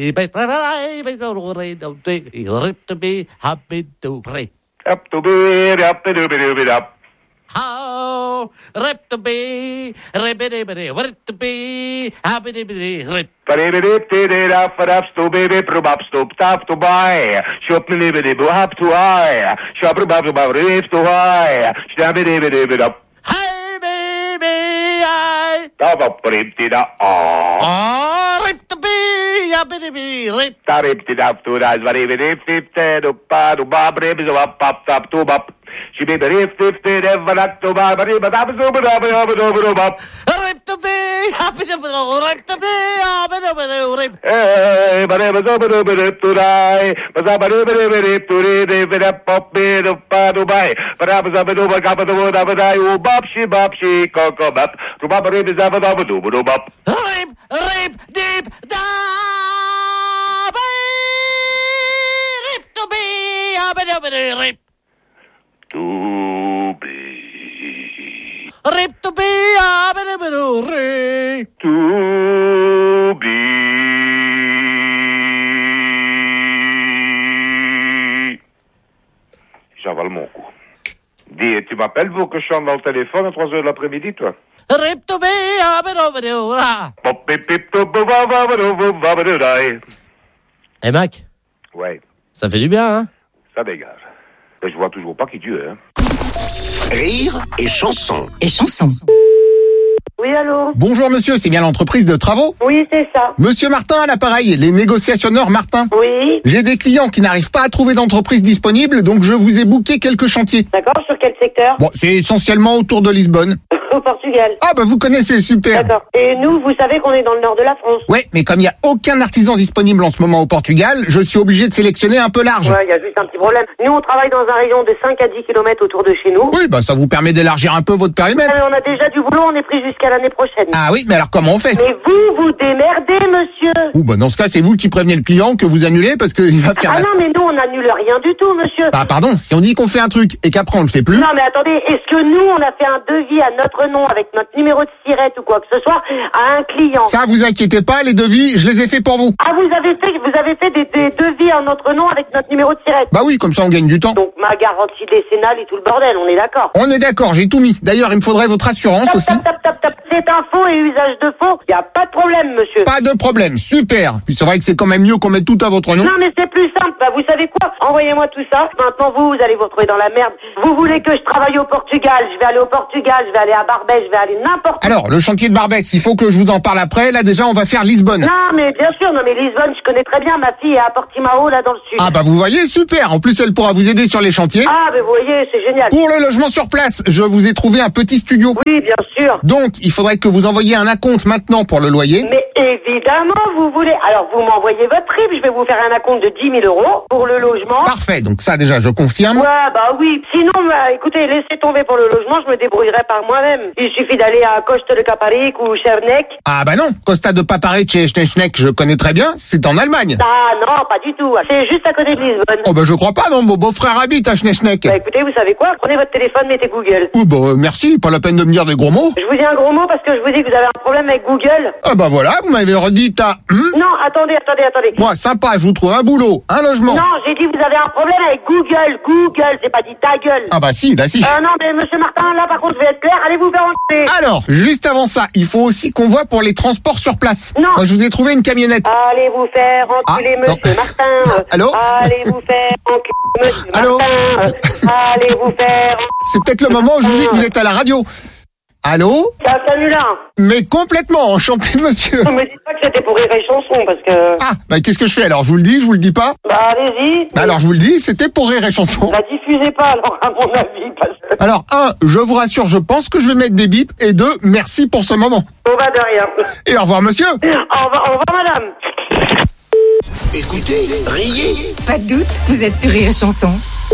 How rip to be, rip-a-dip-a-dip, rip to be, happy-dip-a-dip, rip. Hey baby, I. Oh, rip to be, happy-dip-a-dip, rip. She made the riff, ever not to buy, but I'm so rip to be, happy to rip to be, rip. Hey, but I was over to die, but I was to read it up made of Dubai, but I was over to top of the wood of a die, oh, bop, she, cocoa, bop, to Baba Rib is ever over to bop. Rip, deep, da, rip to be, happy rip. To be. Rip to be, rip. To be. J'avale mon coup. Dis, tu m'appelles pour que je chante dans le téléphone à 3h de l'après-midi, toi? Rip to be, Hey Mac. Ouais. Ça fait du bien, hein? Ça dégage. Mais je vois toujours pas qui tu es, hein. Rire et chanson. Et chanson. Oui, allô? Bonjour monsieur, c'est bien l'entreprise de travaux? Oui, c'est ça. Monsieur Martin à l'appareil, les négociationneurs Martin. Oui. J'ai des clients qui n'arrivent pas à trouver d'entreprise disponible, donc je vous ai booké quelques chantiers. D'accord, sur quel secteur? Bon, c'est essentiellement autour de Lisbonne. Au Portugal. Ah bah vous connaissez, super. D'accord. Et nous, vous savez qu'on est dans le nord de la France. Ouais, mais comme il n'y a aucun artisan disponible en ce moment au Portugal, je suis obligé de sélectionner un peu large. Ouais, il y a juste un petit problème. Nous, on travaille dans un rayon de 5 à 10 km autour de chez nous. Oui, bah ça vous permet d'élargir un peu votre périmètre. On a déjà du boulot, on est pris jusqu'à l'année prochaine. Ah oui, mais alors comment on fait? Mais vous démerdez, monsieur. Ouh, bah dans ce cas, c'est vous qui prévenez le client que vous annulez parce qu'il va faire... Ah non, mais nous, on n'annule rien du tout, monsieur. Ah pardon, si on dit qu'on fait un truc et qu'après on le fait plus... Non, mais attendez, est-ce que nous, on a fait un devis à notre nom avec notre numéro de sirette ou quoi que ce soit à un client? Ça, vous inquiétez pas, les devis, je les ai faits pour vous. Ah, vous avez fait des devis en notre nom avec notre numéro de sirette? Bah oui, comme ça on gagne du temps. Donc ma garantie décennale et tout le bordel, on est d'accord? On est d'accord, j'ai tout mis. D'ailleurs, il me faudrait votre assurance aussi. C'est un faux et usage de faux, y a pas de problème, monsieur. Pas de problème, super. Puis c'est vrai que c'est quand même mieux qu'on mette tout à votre nom. Non, mais c'est plus simple. Bah, vous savez quoi? Envoyez-moi tout ça. Maintenant, vous allez vous retrouver dans la merde. Vous voulez que je travaille au Portugal? Je vais aller au Portugal, je vais aller à Barbès, je vais aller n'importe où. Alors, le chantier de Barbès, il faut que je vous en parle après. Là, déjà, on va faire Lisbonne. Non, mais bien sûr, non, mais Lisbonne, je connais très bien. Ma fille est à Portimao, là, dans le sud. Ah, bah, vous voyez, super. En plus, elle pourra vous aider sur les chantiers. Ah, mais vous voyez, c'est génial. Pour le logement sur place, je vous ai trouvé un petit studio. Oui, bien sûr. Donc, il faudrait que vous envoyiez un acompte maintenant pour le loyer. Mais évidemment, vous voulez. Alors, vous m'envoyez votre RIB, je vais vous faire un acompte de 10 000 € pour le logement. Parfait, donc ça, déjà, je confirme. Ouais, bah oui. Sinon, bah, écoutez, laissez tomber pour le logement, je me débrouillerai par moi-même. Il suffit d'aller à Costa de Caparic ou Chernec. Ah bah non, Costa de Paparic et Schneschneck, je connais très bien, c'est en Allemagne. Ah non, pas du tout. C'est juste à côté de Lisbonne. Oh bah je crois pas, non, mon beau-frère habite à Schneschneck. Bah écoutez, vous savez quoi? Prenez votre téléphone, mettez Google. Oh bah merci, pas la peine de me dire des gros mots. Je vous dis un gros mot parce que je vous dis que vous avez un problème avec Google. Ah bah voilà, vous m'avez redit à... Non, attendez. Moi, sympa, je vous trouve un boulot, un logement. Non, j'ai dit vous avez un problème avec Google. Google, j'ai pas dit ta gueule. Ah bah si, là si. Non, mais monsieur Martin, là par contre, je vais être clair, allez vous faire enlever. Alors, juste avant ça, il faut aussi qu'on voit pour les transports sur place. Non. Moi, je vous ai trouvé une camionnette. Allez vous faire enculer, monsieur Martin. Allô? Allez vous faire enculer, monsieur Allô? Martin. Allez vous faire... C'est peut-être le moment où je vous dis que vous êtes à la radio. Allô? Ça s'annule là. Mais complètement, enchanté monsieur. Ne me dites pas que c'était pour Rire et Chanson parce que... Ah, bah qu'est-ce que je fais alors? Je vous le dis, je vous le dis pas? Bah allez-y. Alors je vous le dis, c'était pour Rire et Chanson. La diffusez pas alors à mon avis parce que... Alors, 1, je vous rassure, je pense que je vais mettre des bips. Et 2, merci pour ce moment. On va de rien. Et au revoir monsieur. Au revoir madame. Écoutez, riez. Pas de doute, vous êtes sur Rire et Chanson.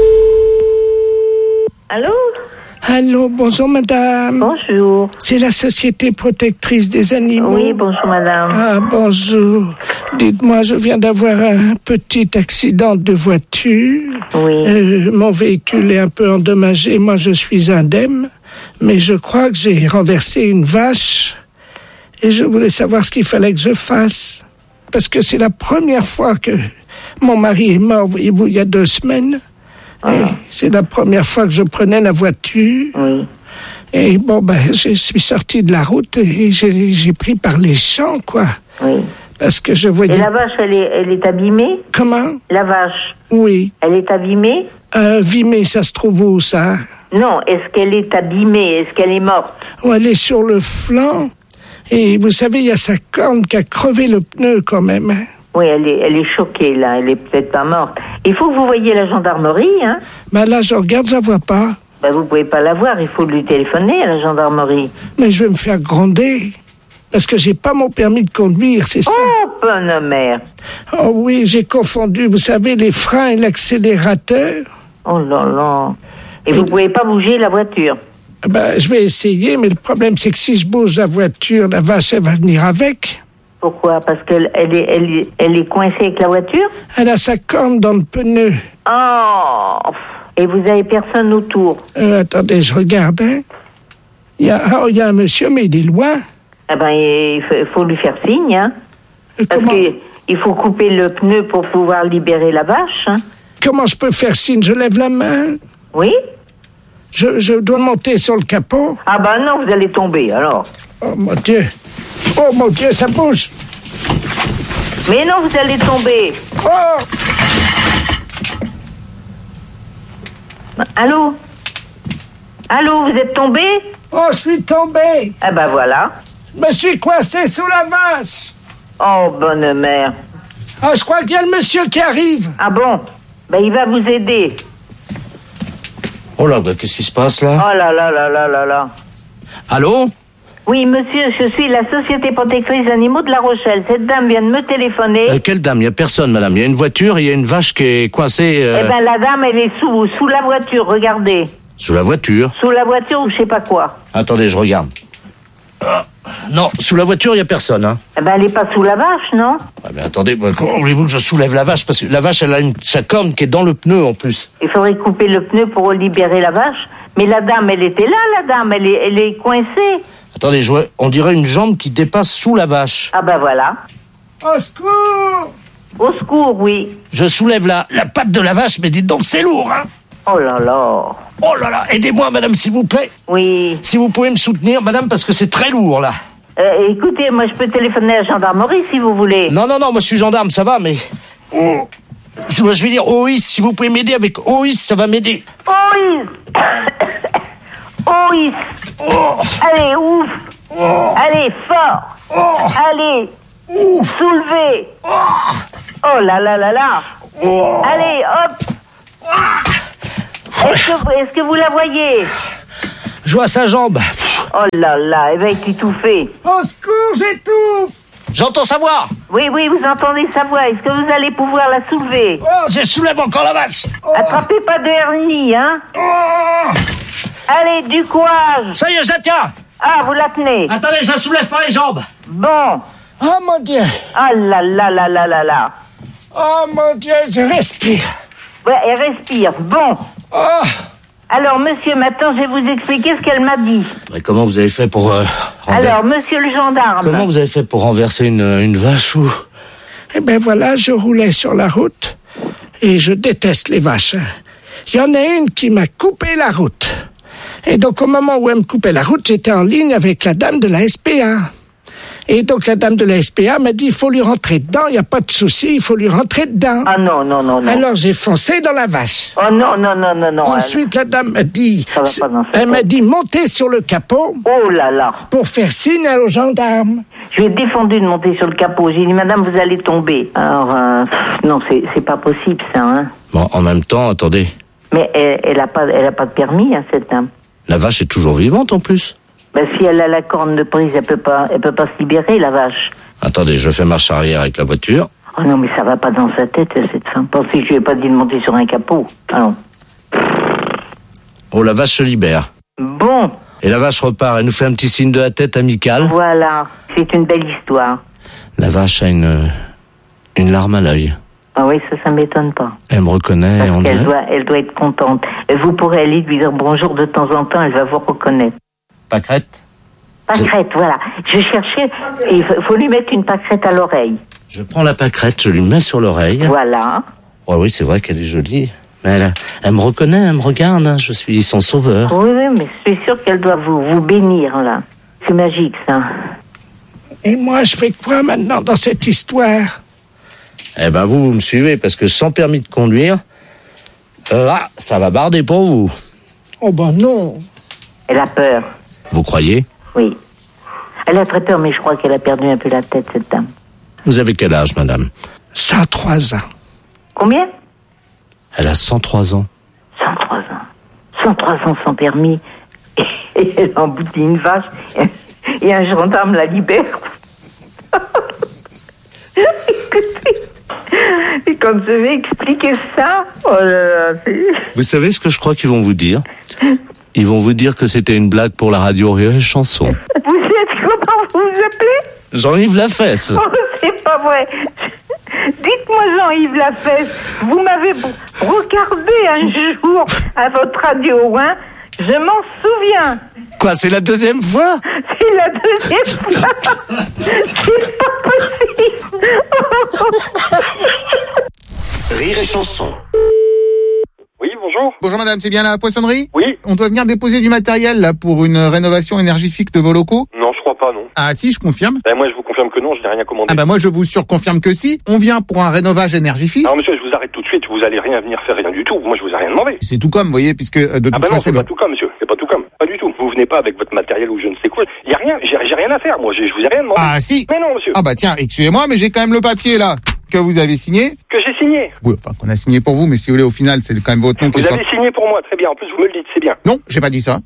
Allô? Allô, bonjour madame. Bonjour. C'est la Société protectrice des animaux. Oui, bonjour madame. Ah, bonjour. Dites-moi, je viens d'avoir un petit accident de voiture. Oui. Mon véhicule est un peu endommagé, moi je suis indemne, mais je crois que j'ai renversé une vache et je voulais savoir ce qu'il fallait que je fasse. Parce que c'est la première fois que mon mari est mort, voyez-vous, il y a 2 semaines. Et c'est la première fois que je prenais la voiture. Oui. Et bon, je suis sorti de la route et j'ai pris par les champs, quoi. Oui. Parce que je voyais... Et la vache, elle est abîmée? Comment? La vache. Oui. Elle est abîmée? Abîmée, ça se trouve où, ça? Non, est-ce qu'elle est abîmée? Est-ce qu'elle est morte? Oh, elle est sur le flanc. Et vous savez, il y a sa corne qui a crevé le pneu, quand même. Oui, elle est choquée, là. Elle est peut-être pas morte. Il faut que vous voyiez la gendarmerie, hein. Là, je regarde, je la vois pas. Vous pouvez pas la voir. Il faut lui téléphoner à la gendarmerie. Mais je vais me faire gronder. Parce que j'ai pas mon permis de conduire, c'est ça. Oh, bonne mère. Oh oui, j'ai confondu, vous savez, les freins et l'accélérateur. Oh là là. Et vous pouvez pas bouger la voiture? Je vais essayer, mais le problème, c'est que si je bouge la voiture, la vache, elle va venir avec. Pourquoi? Parce qu'elle est coincée avec la voiture? Elle a sa corne dans le pneu. Oh! Et vous avez personne autour? Attendez, je regarde, hein. Il y a un monsieur, mais il est loin. Il faut lui faire signe, hein. Parce qu'il faut couper le pneu pour pouvoir libérer la vache, hein. Comment je peux faire signe? Je lève la main? Oui. Je dois monter sur le capot? Ah non, vous allez tomber, alors. Oh mon Dieu, ça bouge. Mais non, vous allez tomber. Oh! Allô? Allô, vous êtes tombé? Oh, je suis tombé. Voilà. Je me suis coincé sous la vache. Oh, bonne mère. Ah, je crois qu'il y a le monsieur qui arrive. Ah bon? Il va vous aider. Oh là, qu'est-ce qui se passe là? Oh là là là là là là. Allô? Oui, monsieur, je suis la Société Protectrice Animaux de La Rochelle. Cette dame vient de me téléphoner. Quelle dame? Il n'y a personne, madame. Il y a une voiture et il y a une vache qui est coincée... Eh ben, la dame, elle est sous la voiture, regardez. Sous la voiture? Sous la voiture ou je sais pas quoi. Attendez, je regarde. Non, sous la voiture, il n'y a personne, hein. Eh ben, elle est pas sous la vache, non? Ah, mais attendez, comment voulez-vous que je soulève la vache? Parce que la vache, elle a sa corne qui est dans le pneu, en plus. Il faudrait couper le pneu pour libérer la vache. Mais la dame, elle était là, la dame. Elle est coincée. Attendez, on dirait une jambe qui dépasse sous la vache. Ah ben voilà. Au secours! Au secours, oui. Je soulève la patte de la vache, mais dites donc, c'est lourd, hein. Oh là là. Oh là là, aidez-moi, madame, s'il vous plaît. Oui. Si vous pouvez me soutenir, madame, parce que c'est très lourd, là. Écoutez, moi, je peux téléphoner à la gendarmerie, si vous voulez. Non, moi, je suis gendarme, ça va, mais... Moi, je vais dire OIS, si vous pouvez m'aider avec OIS, ça va m'aider. OIS. OIS. Allez, ouf. Allez, fort. Allez. Soulevez. Oh là là là là. Allez, hop. Est-ce que vous la voyez? Je vois sa jambe. Oh là là, elle va être étouffée. Au secours, j'étouffe! J'entends sa voix. Oui, vous entendez sa voix. Est-ce que vous allez pouvoir la soulever? Oh, je soulève encore la vache. Attrapez pas de hernie, hein? Allez, du courage. Ça y est, je la tiens. Ah, vous la tenez. Attendez, je la soulève par les jambes. Bon. Oh mon Dieu! Ah là là là là là là. Oh mon Dieu, je respire. Ouais, elle respire. Bon. Oh. Alors, monsieur, maintenant, je vais vous expliquer ce qu'elle m'a dit. Mais comment vous avez fait pour... Alors, monsieur le gendarme. Comment vous avez fait pour renverser une vache ou... Eh ben voilà, je roulais sur la route et je déteste les vaches. Il y en a une qui m'a coupé la route. Et donc, au moment où elle me coupait la route, j'étais en ligne avec la dame de la SPA. Et donc, la dame de la SPA m'a dit, il faut lui rentrer dedans, il n'y a pas de souci, il faut lui rentrer dedans. Ah non. Alors, j'ai foncé dans la vache. Oh non. Ensuite, la dame m'a dit, Ça va pas dans ce elle m'a dit, montez sur le capot. Oh là là. Pour faire signe aux gendarmes. Je lui ai défendu de monter sur le capot. J'ai dit, madame, vous allez tomber. Alors, non, c'est pas possible, ça, hein. Bon, en même temps, attendez. Mais elle a pas de permis, hein, cette dame. La vache est toujours vivante, en plus. Ben, si elle a la corne de prise, elle peut pas se libérer, la vache. Attendez, je fais marche arrière avec la voiture. Oh non, mais ça va pas dans sa tête, cette femme. Pensez que je lui ai pas dit de monter sur un capot. Alors. Oh, la vache se libère. Bon. Et la vache repart, elle nous fait un petit signe de la tête amical. Voilà, c'est une belle histoire. La vache a une larme à l'œil. Ah oui, ça m'étonne pas. Elle me reconnaît, parce on dirait. Elle doit être contente. Et vous pourrez aller lui dire bonjour de temps en temps, elle va vous reconnaître. Pâquerette? Pâquerette, voilà. Je cherchais, et il faut lui mettre une pâquerette à l'oreille. Je prends la pâquerette, je lui mets sur l'oreille. Voilà. Oh oui, c'est vrai qu'elle est jolie. Mais elle me reconnaît, elle me regarde, hein. Je suis son sauveur. Oui, mais je suis sûre qu'elle doit vous bénir, là. C'est magique, ça. Et moi, je fais quoi maintenant dans cette histoire? Eh ben, vous me suivez, parce que sans permis de conduire, là, ça va barder pour vous. Oh ben non. Elle a peur. Vous croyez? Oui. Elle a très peur, mais je crois qu'elle a perdu un peu la tête, cette dame. Vous avez quel âge, madame? 103 ans. Combien? Elle a 103 ans. 103 ans. 103 ans sans permis. Et elle emboutit une vache. Et un gendarme la libère. Écoutez. Et quand je vais expliquer ça, oh là là, Vous savez ce que je crois qu'ils vont vous dire? Ils vont vous dire que c'était une blague pour la radio Rire et Chanson. Vous êtes comment vous vous appelez? Jean-Yves Lafesse. Oh, c'est pas vrai. Dites-moi, Jean-Yves Lafesse, vous m'avez regardé un jour à votre radio, hein? Je m'en souviens. Quoi, c'est la deuxième fois? C'est la deuxième fois. C'est pas possible. Rire et Chanson. Oui, bonjour. Bonjour madame, c'est bien la poissonnerie? Oui. On doit venir déposer du matériel là pour une rénovation énergétique de vos locaux? Non, je crois pas, non. Ah si, je confirme. Ben moi, je vous confirme que non, je n'ai rien commandé. Ah bah moi je vous surconfirme que si. On vient pour un rénovage énergétique. Alors monsieur, je vous arrête tout de suite, vous allez rien venir faire, rien du tout. Moi, je vous ai rien demandé. C'est tout comme, vous voyez, puisque de toute non, façon... c'est pas tout comme, monsieur. C'est pas tout comme. Pas du tout. Vous venez pas avec votre matériel ou je ne sais quoi. Il y a rien, j'ai rien à faire, moi. Je vous ai rien demandé. Ah si. Mais non, monsieur. Ah bah tiens, excusez-moi, mais j'ai quand même le papier là que vous avez signé. Que j'ai signé. Oui, enfin qu'on a signé pour vous, mais si vous voulez, au final, c'est quand même votre nom qui Vous avez signé pour moi, très bien. En plus, vous me le dites, c'est bien. Non, j'ai pas dit ça. Ah si, c'est ce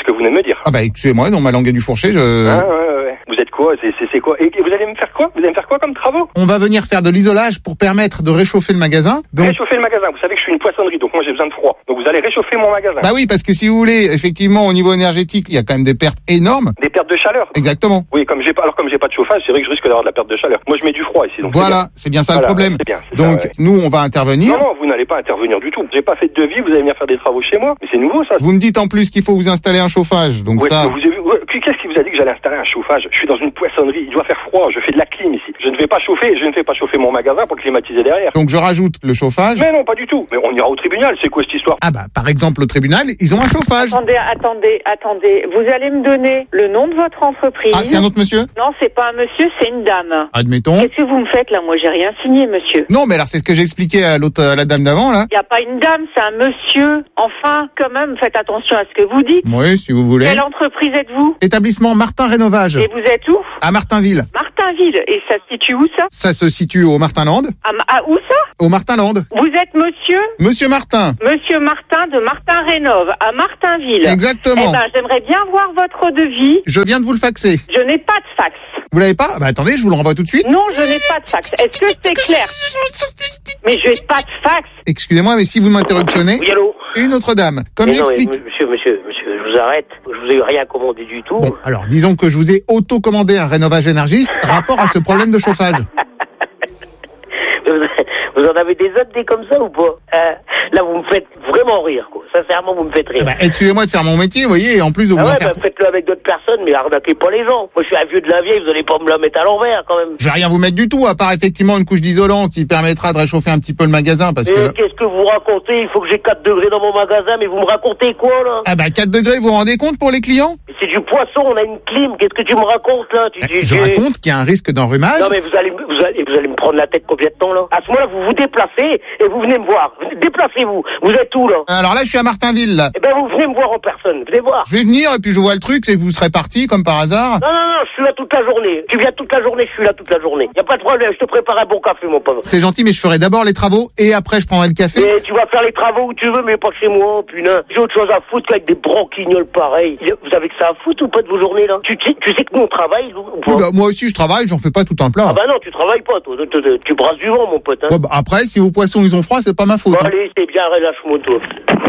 que vous venez de me dire. Ah bah excusez-moi, non, ma langue est du fourché, Ouais. Vous êtes quoi? C'est quoi? Et vous allez me faire quoi? Vous allez me faire quoi comme travaux? On va venir faire de l'isolage pour permettre de réchauffer le magasin. Donc... Réchauffer le magasin. Vous savez que je suis une poissonnerie, donc moi j'ai besoin de froid. Donc vous allez réchauffer mon magasin. Bah oui, parce que si vous voulez, effectivement, au niveau énergétique, il y a quand même des pertes énormes. Des pertes de chaleur. Exactement. Oui, comme j'ai pas de chauffage, c'est vrai que je risque d'avoir de la perte de chaleur. Moi je mets du froid ici, donc voilà, c'est bien ça le problème. Donc nous, on va intervenir. Non, vous n'allez pas intervenir du tout. J'ai pas fait de devis, vous allez venir faire des travaux chez moi. Mais c'est nouveau ça. Vous me dites en plus qu'il faut vous installer un chauffage, donc ouais, ça. Qu'est-ce qui vous a dit que j'allais installer un chauffage? Je suis dans une poissonnerie, il doit faire froid, je fais de la clim ici. Je ne fais pas chauffer mon magasin pour climatiser derrière. Donc je rajoute le chauffage. Mais non, pas du tout. Mais on ira au tribunal, c'est quoi cette histoire? Ah bah par exemple au tribunal, ils ont un chauffage. Attendez. Vous allez me donner le nom de votre entreprise. Ah, c'est un autre monsieur? Non, c'est pas un monsieur, c'est une dame. Admettons. Qu'est-ce que vous me faites là? Moi, j'ai rien signé, monsieur. Non, mais alors c'est ce que j'ai expliqué à la dame d'avant là. Il y a pas une dame, c'est un monsieur. Enfin, quand même, faites attention à ce que vous dites. Oui, si vous voulez. Quelle entreprise êtes-vous? Établissement Martin Rénovage. Et vous êtes où? À Martinville. Martinville. Et ça se situe où ça? Ça se situe au Martinland. Où ça? Au Martinland. Vous êtes monsieur? Monsieur Martin. Monsieur Martin de Martin Rénove à Martinville. Exactement. Eh ben, j'aimerais bien voir votre devis. Je viens de vous le faxer. Je n'ai pas de fax. Vous l'avez pas? Bah attendez, je vous le renvoie tout de suite. Non, je n'ai pas de fax. Est-ce que c'est clair? Mais je n'ai pas de fax. Excusez-moi, mais si vous m'interruptionnez. Oui, allô? Une autre dame. Comme j'explique. Monsieur, je vous arrête. Je vous ai rien commandé du tout. Bon, alors disons que je vous ai auto-commandé un rénovage énergiste rapport à ce problème de chauffage. Vous en avez des autres comme ça ou pas? Là, vous me faites vraiment rire, quoi. Sincèrement, vous me faites rire. Bah, excusez-moi de faire mon métier, vous voyez, et en plus de vous en faire... faites-le avec d'autres personnes, mais arnaquez pas les gens. Moi, je suis un vieux de la vieille, vous allez pas me la mettre à l'envers, quand même. Je vais rien vous mettre du tout, à part effectivement une couche d'isolant qui permettra de réchauffer un petit peu le magasin, parce que... Qu'est-ce que vous racontez? Il faut que j'ai 4 degrés dans mon magasin, mais vous me racontez quoi, là? Ah bah, 4 degrés, vous vous rendez compte pour les clients? C'est du poisson, on a une clim, qu'est-ce que tu me racontes, là? Je raconte qu'il y a un risque d'enrhumage. Non, mais vous allez me prendre la tête complètement, là. À ce moment-là, vous vous déplacez, et vous venez me voir. Déplacez-vous. Vous êtes où, là? Alors là, je suis à Martinville, là. Eh ben, vous venez me voir en personne. Venez voir. Je vais venir, et puis je vois le truc, c'est que vous serez parti, comme par hasard. Non, je suis là toute la journée. Tu viens toute la journée, je suis là toute la journée. Y a pas de problème, je te prépare un bon café, mon pote. C'est gentil, mais je ferai d'abord les travaux, et après je prendrai le café. Et tu vas faire les travaux où tu veux, mais pas chez moi, putain. J'ai autre chose à foutre qu'avec des branquignoles pareils. Vous avez que ça à foutre ou pas de vos journées, là? Tu sais que nous, on travaille, ou pas? Oui, bah, moi aussi, je travaille, j'en fais pas tout un plat. Ah bah non, tu travailles pas, toi. Tu brasses du vent, mon pote, hein. Bon, bah, après, si vos poissons, ils ont froid, c'est pas ma faute. Bon, allez, c'est bien, relâche-moi, toi.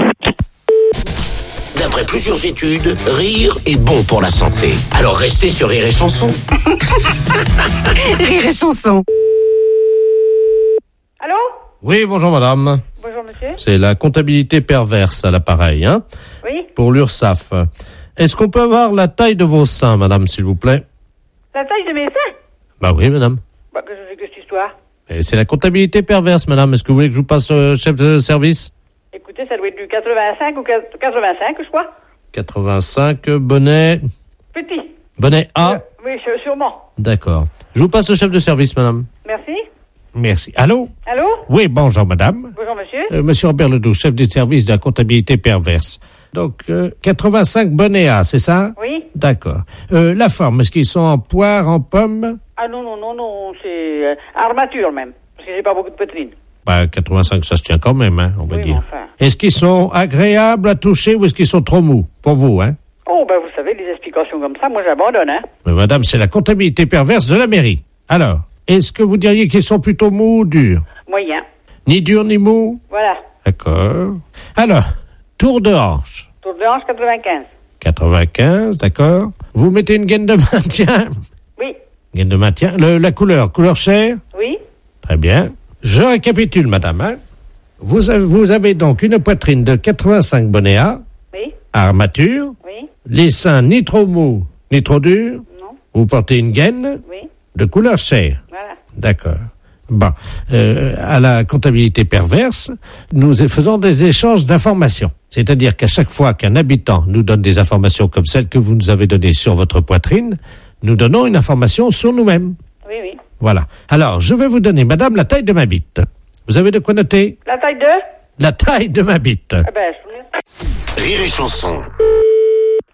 D'après plusieurs études, rire est bon pour la santé. Alors restez sur Rire et Chanson. Rire et Chanson. Allô? Oui, bonjour madame. Bonjour monsieur. C'est la comptabilité perverse à l'appareil, hein? Oui. Pour l'URSSAF. Est-ce qu'on peut avoir la taille de vos seins, madame, s'il vous plaît? La taille de mes seins? Bah oui, madame. Bah, que c'est que cette histoire? Et c'est la comptabilité perverse, madame. Est-ce que vous voulez que je vous passe chef de service? Écoutez, ça doit être du 85 ou 85, je crois. 85, bonnet... Petit. Bonnet A? Oui, sûrement. D'accord. Je vous passe au chef de service, madame. Merci. Merci. Allô? Allô? Oui, bonjour, madame. Bonjour, monsieur. Monsieur Robert Ledoux, chef du service de la comptabilité perverse. Donc, 85 bonnets A, c'est ça? Oui. D'accord. La forme, est-ce qu'ils sont en poire, en pomme? Ah non, c'est armature même, parce que j'ai pas beaucoup de poitrine. Bah, 85, ça se tient quand même, hein, on va dire. Enfin. Est-ce qu'ils sont agréables à toucher ou est-ce qu'ils sont trop mous? Pour vous, hein? Oh, ben vous savez, les explications comme ça, moi j'abandonne, hein. Mais madame, c'est la comptabilité perverse de la mairie. Alors, est-ce que vous diriez qu'ils sont plutôt mous ou durs? Moyen. Ni durs ni mous? Voilà. D'accord. Alors, tour de hanche. Tour de hanche, 95. 95, d'accord. Vous mettez une gaine de maintien? Oui. Gaine de maintien. La couleur chair? Oui. Très bien. Je récapitule, madame. Hein. Vous avez donc une poitrine de 85 bonnets A. Oui. Armature. Oui. Les seins ni trop mous, ni trop durs. Non. Vous portez une gaine. Oui. De couleur chair. Voilà. D'accord. Bon. À la comptabilité perverse, nous faisons des échanges d'informations. C'est-à-dire qu'à chaque fois qu'un habitant nous donne des informations comme celles que vous nous avez données sur votre poitrine, nous donnons une information sur nous-mêmes. Oui, oui. Voilà. Alors, je vais vous donner, madame, la taille de ma bite. Vous avez de quoi noter? La taille de? La taille de ma bite. Ah ben, Rire et Chanson.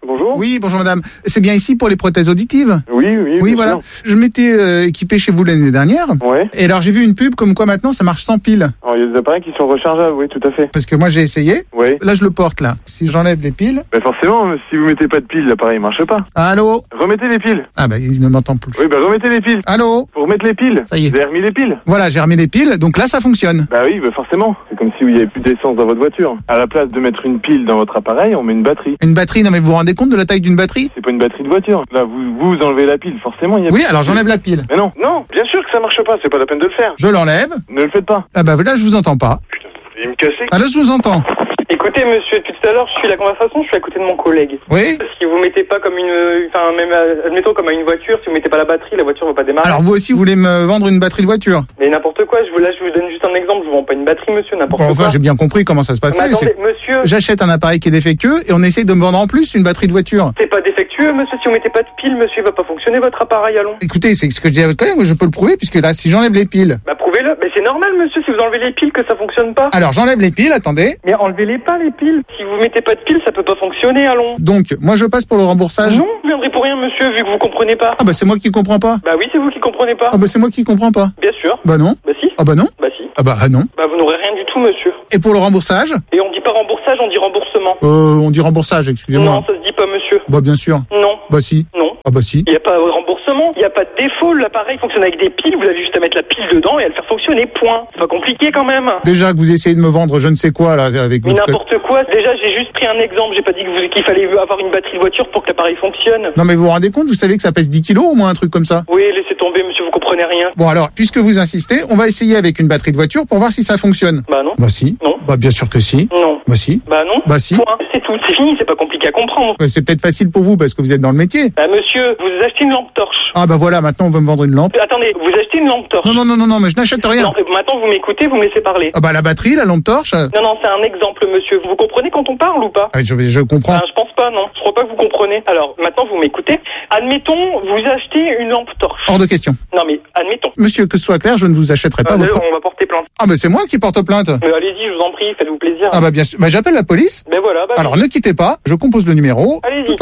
Bonjour. Oui, bonjour madame. C'est bien ici pour les prothèses auditives? Oui, bien voilà. sûr. Je m'étais équipé chez vous l'année dernière. Ouais. Et alors j'ai vu une pub comme quoi maintenant ça marche sans pile. Alors, il y a des appareils qui sont rechargeables, oui, tout à fait. Parce que moi j'ai essayé. Oui. Là je le porte là. Si j'enlève les piles. Bah forcément, si vous mettez pas de piles, l'appareil marche pas. Allô? Remettez les piles. Ah bah il ne m'entend plus. Oui, bah remettez les piles. Allô? Pour remettre les piles. Ça y est. Vous avez remis les piles. Voilà, j'ai remis les piles, donc là ça fonctionne. Bah oui, bah forcément. C'est comme si il y avait plus d'essence dans votre voiture. À la place de mettre une pile dans votre appareil, on met une batterie. Une batterie? Non mais vous vous rendez compte de la taille d'une batterie? C'est pas une batterie de voiture. Là, vous enlevez la pile, forcément il y a... Oui, alors j'enlève la pile. Mais non, bien sûr que ça marche pas, c'est pas la peine de le faire. Je l'enlève. Ne le faites pas. Ah bah là je vous entends pas. Il me cassait. Ah là je vous entends. Écoutez, monsieur, depuis tout à l'heure, je suis la conversation, je suis à côté de mon collègue. Oui. Si vous mettez pas comme même, admettons comme à une voiture, si vous mettez pas la batterie, la voiture va pas démarrer. Alors vous aussi vous voulez me vendre une batterie de voiture? Mais n'importe quoi, je vous donne juste un exemple, je vous vends pas une batterie, monsieur, n'importe quoi. Enfin, j'ai bien compris comment ça se passait. Mais attendez, monsieur. J'achète un appareil qui est défectueux et on essaye de me vendre en plus une batterie de voiture. C'est pas défectueux, monsieur, si vous mettez pas de piles, monsieur, il va pas fonctionner votre appareil, allons. Écoutez, c'est ce que je dis à votre collègue, je peux le prouver puisque là, si j'enlève les piles. Bah prouvez-le, mais c'est normal, monsieur, si vous enlevez les piles que ça fonctionne pas. Alors j'enlève les piles, attendez. Mais enlevez-les pas, les piles. Si vous mettez pas de piles, ça peut pas fonctionner, allons. Donc, moi je passe pour le remboursage. Non, vous viendrez pour rien, monsieur, vu que vous comprenez pas. Ah bah c'est moi qui comprends pas. Bah oui, c'est vous qui comprenez pas. Ah bah c'est moi qui comprends pas. Bien sûr. Bah non. Bah si. Ah bah non. Bah si. Ah bah non. Bah vous n'aurez rien du tout, monsieur. Et pour le remboursage? Et on dit pas remboursage, on dit remboursement. On dit remboursage, excusez-moi. Non, ça se dit pas, monsieur. Bah bien sûr. Non. Bah si. Non. Ah bah si. Il y a pas de remboursement, il y a pas de défaut, l'appareil fonctionne avec des piles, vous avez juste à mettre la pile dedans et à le faire fonctionner, point. C'est pas compliqué quand même. Déjà que vous essayez de me vendre je ne sais quoi là avec Mais votre... n'importe quoi, déjà j'ai juste pris un exemple, j'ai pas dit qu'il fallait avoir une batterie de voiture pour que l'appareil fonctionne. Non mais vous vous rendez compte, vous savez que ça pèse 10 kilos au moins un truc comme ça? Oui, laissez tomber monsieur, vous comprenez rien. Bon alors, puisque vous insistez, on va essayer avec une batterie de voiture pour voir si ça fonctionne. Bah non. Bah si. Non. Bah bien sûr que si. Non. Bah si. Bah non. Bah si. Point. C'est tout, c'est fini, c'est pas compliqué à comprendre. C'est peut-être facile pour vous parce que vous êtes dans le métier. Bah monsieur, vous achetez une lampe torche. Ah bah voilà, maintenant on veut me vendre une lampe. Attendez, vous achetez une lampe torche. Non, mais je n'achète rien. Non, maintenant vous m'écoutez, vous me laissez parler. Ah bah la batterie, la lampe torche. Non, c'est un exemple monsieur. Vous comprenez quand on parle ou pas? Ah, je comprends. Je pense pas, non. Je crois pas que vous comprenez. Alors, maintenant vous m'écoutez. Admettons, vous achetez une lampe torche. Hors de question. Non mais, admettons. Monsieur, que ce soit clair, je ne vous achèterai pas votre... On va porter plainte. Ah bah c'est moi qui porte plainte. Allez-y, je vous en prie, faites-vous plaisir. Ah bah bien sûr. Bah j'appelle la police. Ben voilà. Bah, alors ne quittez pas, je compose le numéro. Allez-y.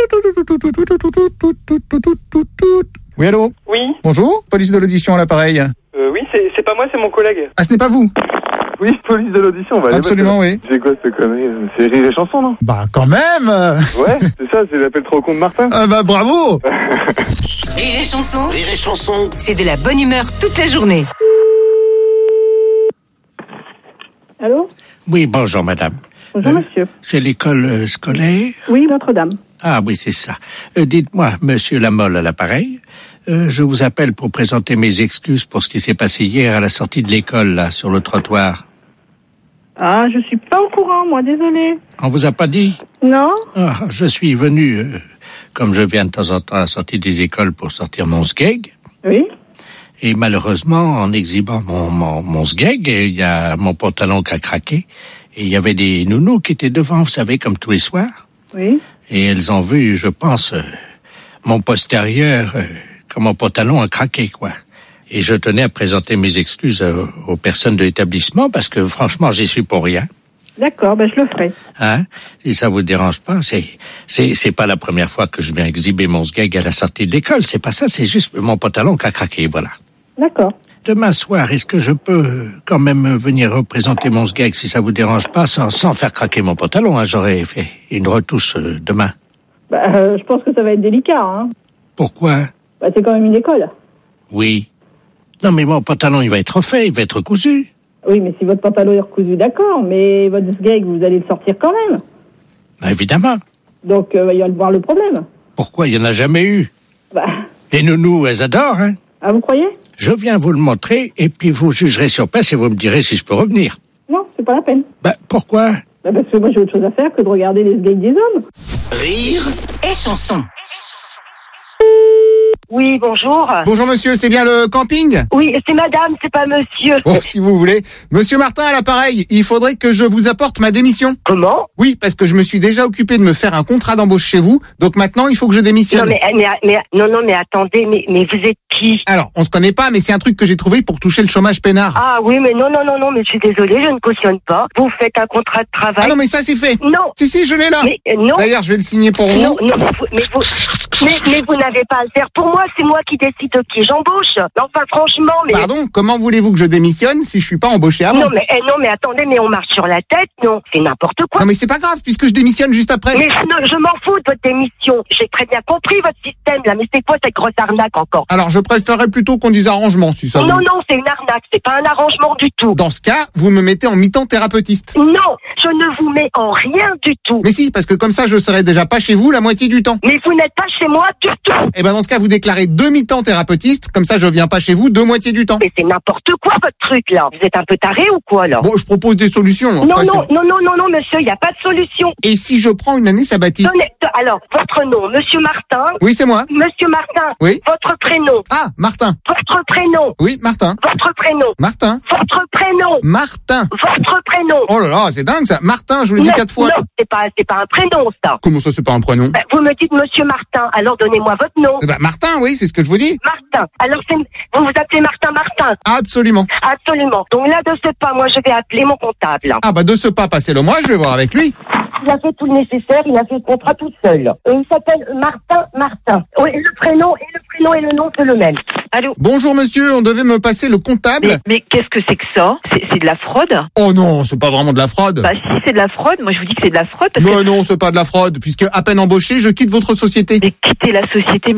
Oui, allô? Oui. Bonjour, police de l'audition à l'appareil. Oui, c'est pas moi, c'est mon collègue. Ah, ce n'est pas vous? Oui, police de l'audition, on va aller. Absolument, oui. C'est quoi cette connerie? C'est Rire et Chanson, non? Bah, quand même! Ouais, c'est ça, c'est l'appel trop con de Martin. Ah bah, bravo! Rire et Chanson. Rire et Chanson. C'est de la bonne humeur toute la journée. Allô? Oui, bonjour, madame. Bonjour, monsieur. C'est l'école scolaire? Oui, Notre-Dame. Ah oui, c'est ça. Dites-moi, monsieur Lamolle à l'appareil, je vous appelle pour présenter mes excuses pour ce qui s'est passé hier à la sortie de l'école, là, sur le trottoir. Ah, je suis pas au courant, moi, désolé. On vous a pas dit? Non? Ah, je suis venu, comme je viens de temps en temps à la sortie des écoles pour sortir mon sgeg. Oui. Et malheureusement, en exhibant mon sgeg, il y a mon pantalon qui a craqué. Et il y avait des nounous qui étaient devant, vous savez, comme tous les soirs. Oui. Et elles ont vu, je pense, mon postérieur, que mon pantalon a craqué, quoi. Et je tenais à présenter mes excuses aux personnes de l'établissement parce que, franchement, j'y suis pour rien. D'accord, ben je le ferai. Hein? Si ça vous dérange pas, c'est pas la première fois que je viens exhiber mon sgeg à la sortie de l'école. C'est pas ça, c'est juste mon pantalon qui a craqué, voilà. D'accord. Demain soir, est-ce que je peux quand même venir représenter mon sgeg si ça vous dérange pas, sans faire craquer mon pantalon, hein? J'aurais fait une retouche demain. Bah, je pense que ça va être délicat, hein. Pourquoi? Bah, c'est quand même une école. Oui. Non, mais mon pantalon, il va être refait, il va être cousu. Oui, mais si votre pantalon est recousu, d'accord, mais votre sgeg, vous allez le sortir quand même. Bah, évidemment. Donc, il va y avoir le problème. Pourquoi? Il y en a jamais eu. Bah. Les nounous, elles adorent, hein. Ah, vous croyez? Je viens vous le montrer, et puis vous jugerez sur place et vous me direz si je peux revenir. Non, c'est pas la peine. Bah, pourquoi? Bah, parce que moi, j'ai autre chose à faire que de regarder les sgegs des hommes. Rire et Chanson. Oui, bonjour. Bonjour monsieur, c'est bien le camping? Oui, c'est madame, c'est pas monsieur. Oh, si vous voulez. Monsieur Martin à l'appareil, il faudrait que je vous apporte ma démission. Comment? Oui, parce que je me suis déjà occupé de me faire un contrat d'embauche chez vous, donc maintenant il faut que je démissionne. Non, mais attendez, mais vous êtes qui? Alors, on se connaît pas, mais c'est un truc que j'ai trouvé pour toucher le chômage peinard. Ah oui, mais non, mais je suis désolée, je ne cautionne pas. Vous faites un contrat de travail. Ah non, mais ça c'est fait. Non. Si, je l'ai là. Mais non. D'ailleurs, je vais le signer pour vous. Non, mais vous n'avez pas à le faire pour moi, c'est moi qui décide de qui j'embauche. Enfin, franchement, mais... Pardon, comment voulez-vous que je démissionne si je suis pas embauché avant? Non, mais attendez, mais on marche sur la tête, non? C'est n'importe quoi. Non, mais c'est pas grave, puisque je démissionne juste après. Mais je m'en fous de votre démission. J'ai très bien compris votre système, là, mais c'est quoi cette grosse arnaque encore? Alors, je préférerais plutôt qu'on dise arrangement, si ça vous... Non, c'est une arnaque, c'est pas un arrangement du tout. Dans ce cas, vous me mettez en mi-temps thérapeutiste. Non, je ne vous mets en rien du tout. Mais si, parce que comme ça, je serai déjà pas chez vous la moitié du temps. Mais vous n'êtes pas chez moi du tout. Eh ben, dans ce cas, vous déclarez 2 mi-temps thérapeutiste, comme ça, je viens pas chez vous 2 moitiés du temps. Mais c'est n'importe quoi, votre truc, là. Vous êtes un peu taré ou quoi, là? Bon, je propose des solutions. Après, non, monsieur, il n'y a pas de solution. Et si je prends une année sabbatique? Alors, votre nom, monsieur Martin? Oui, c'est moi. Monsieur Martin? Oui. Votre prénom? Ah, Martin. Votre prénom? Oui, Martin. Votre prénom? Martin. Votre prénom? Martin. Votre prénom? Oh là là, c'est dingue ça. Martin, je vous l'ai dit 4 fois. Non, c'est pas un prénom, ça. Comment ça, c'est pas un prénom? Vous me dites monsieur Martin, alors donnez-moi votre nom. Martin, oui, c'est ce que je vous dis. Martin. Alors, vous vous appelez Martin? Absolument. Donc là, de ce pas, moi, je vais appeler mon comptable. Ah bah de ce pas, passez-le moi, je vais voir avec lui. Il a fait tout le nécessaire, il a fait le contrat tout seul. Il s'appelle Martin. Oui, le prénom et le nom, c'est le même. Allô? Bonjour monsieur, on devait me passer le comptable. Mais qu'est-ce que c'est que ça? C'est de la fraude? Oh non, c'est pas vraiment de la fraude. Bah si, c'est de la fraude. Moi, je vous dis que c'est de la fraude. Non, c'est pas de la fraude, puisque à peine embauché, je quitte votre société. Mais quitter la société,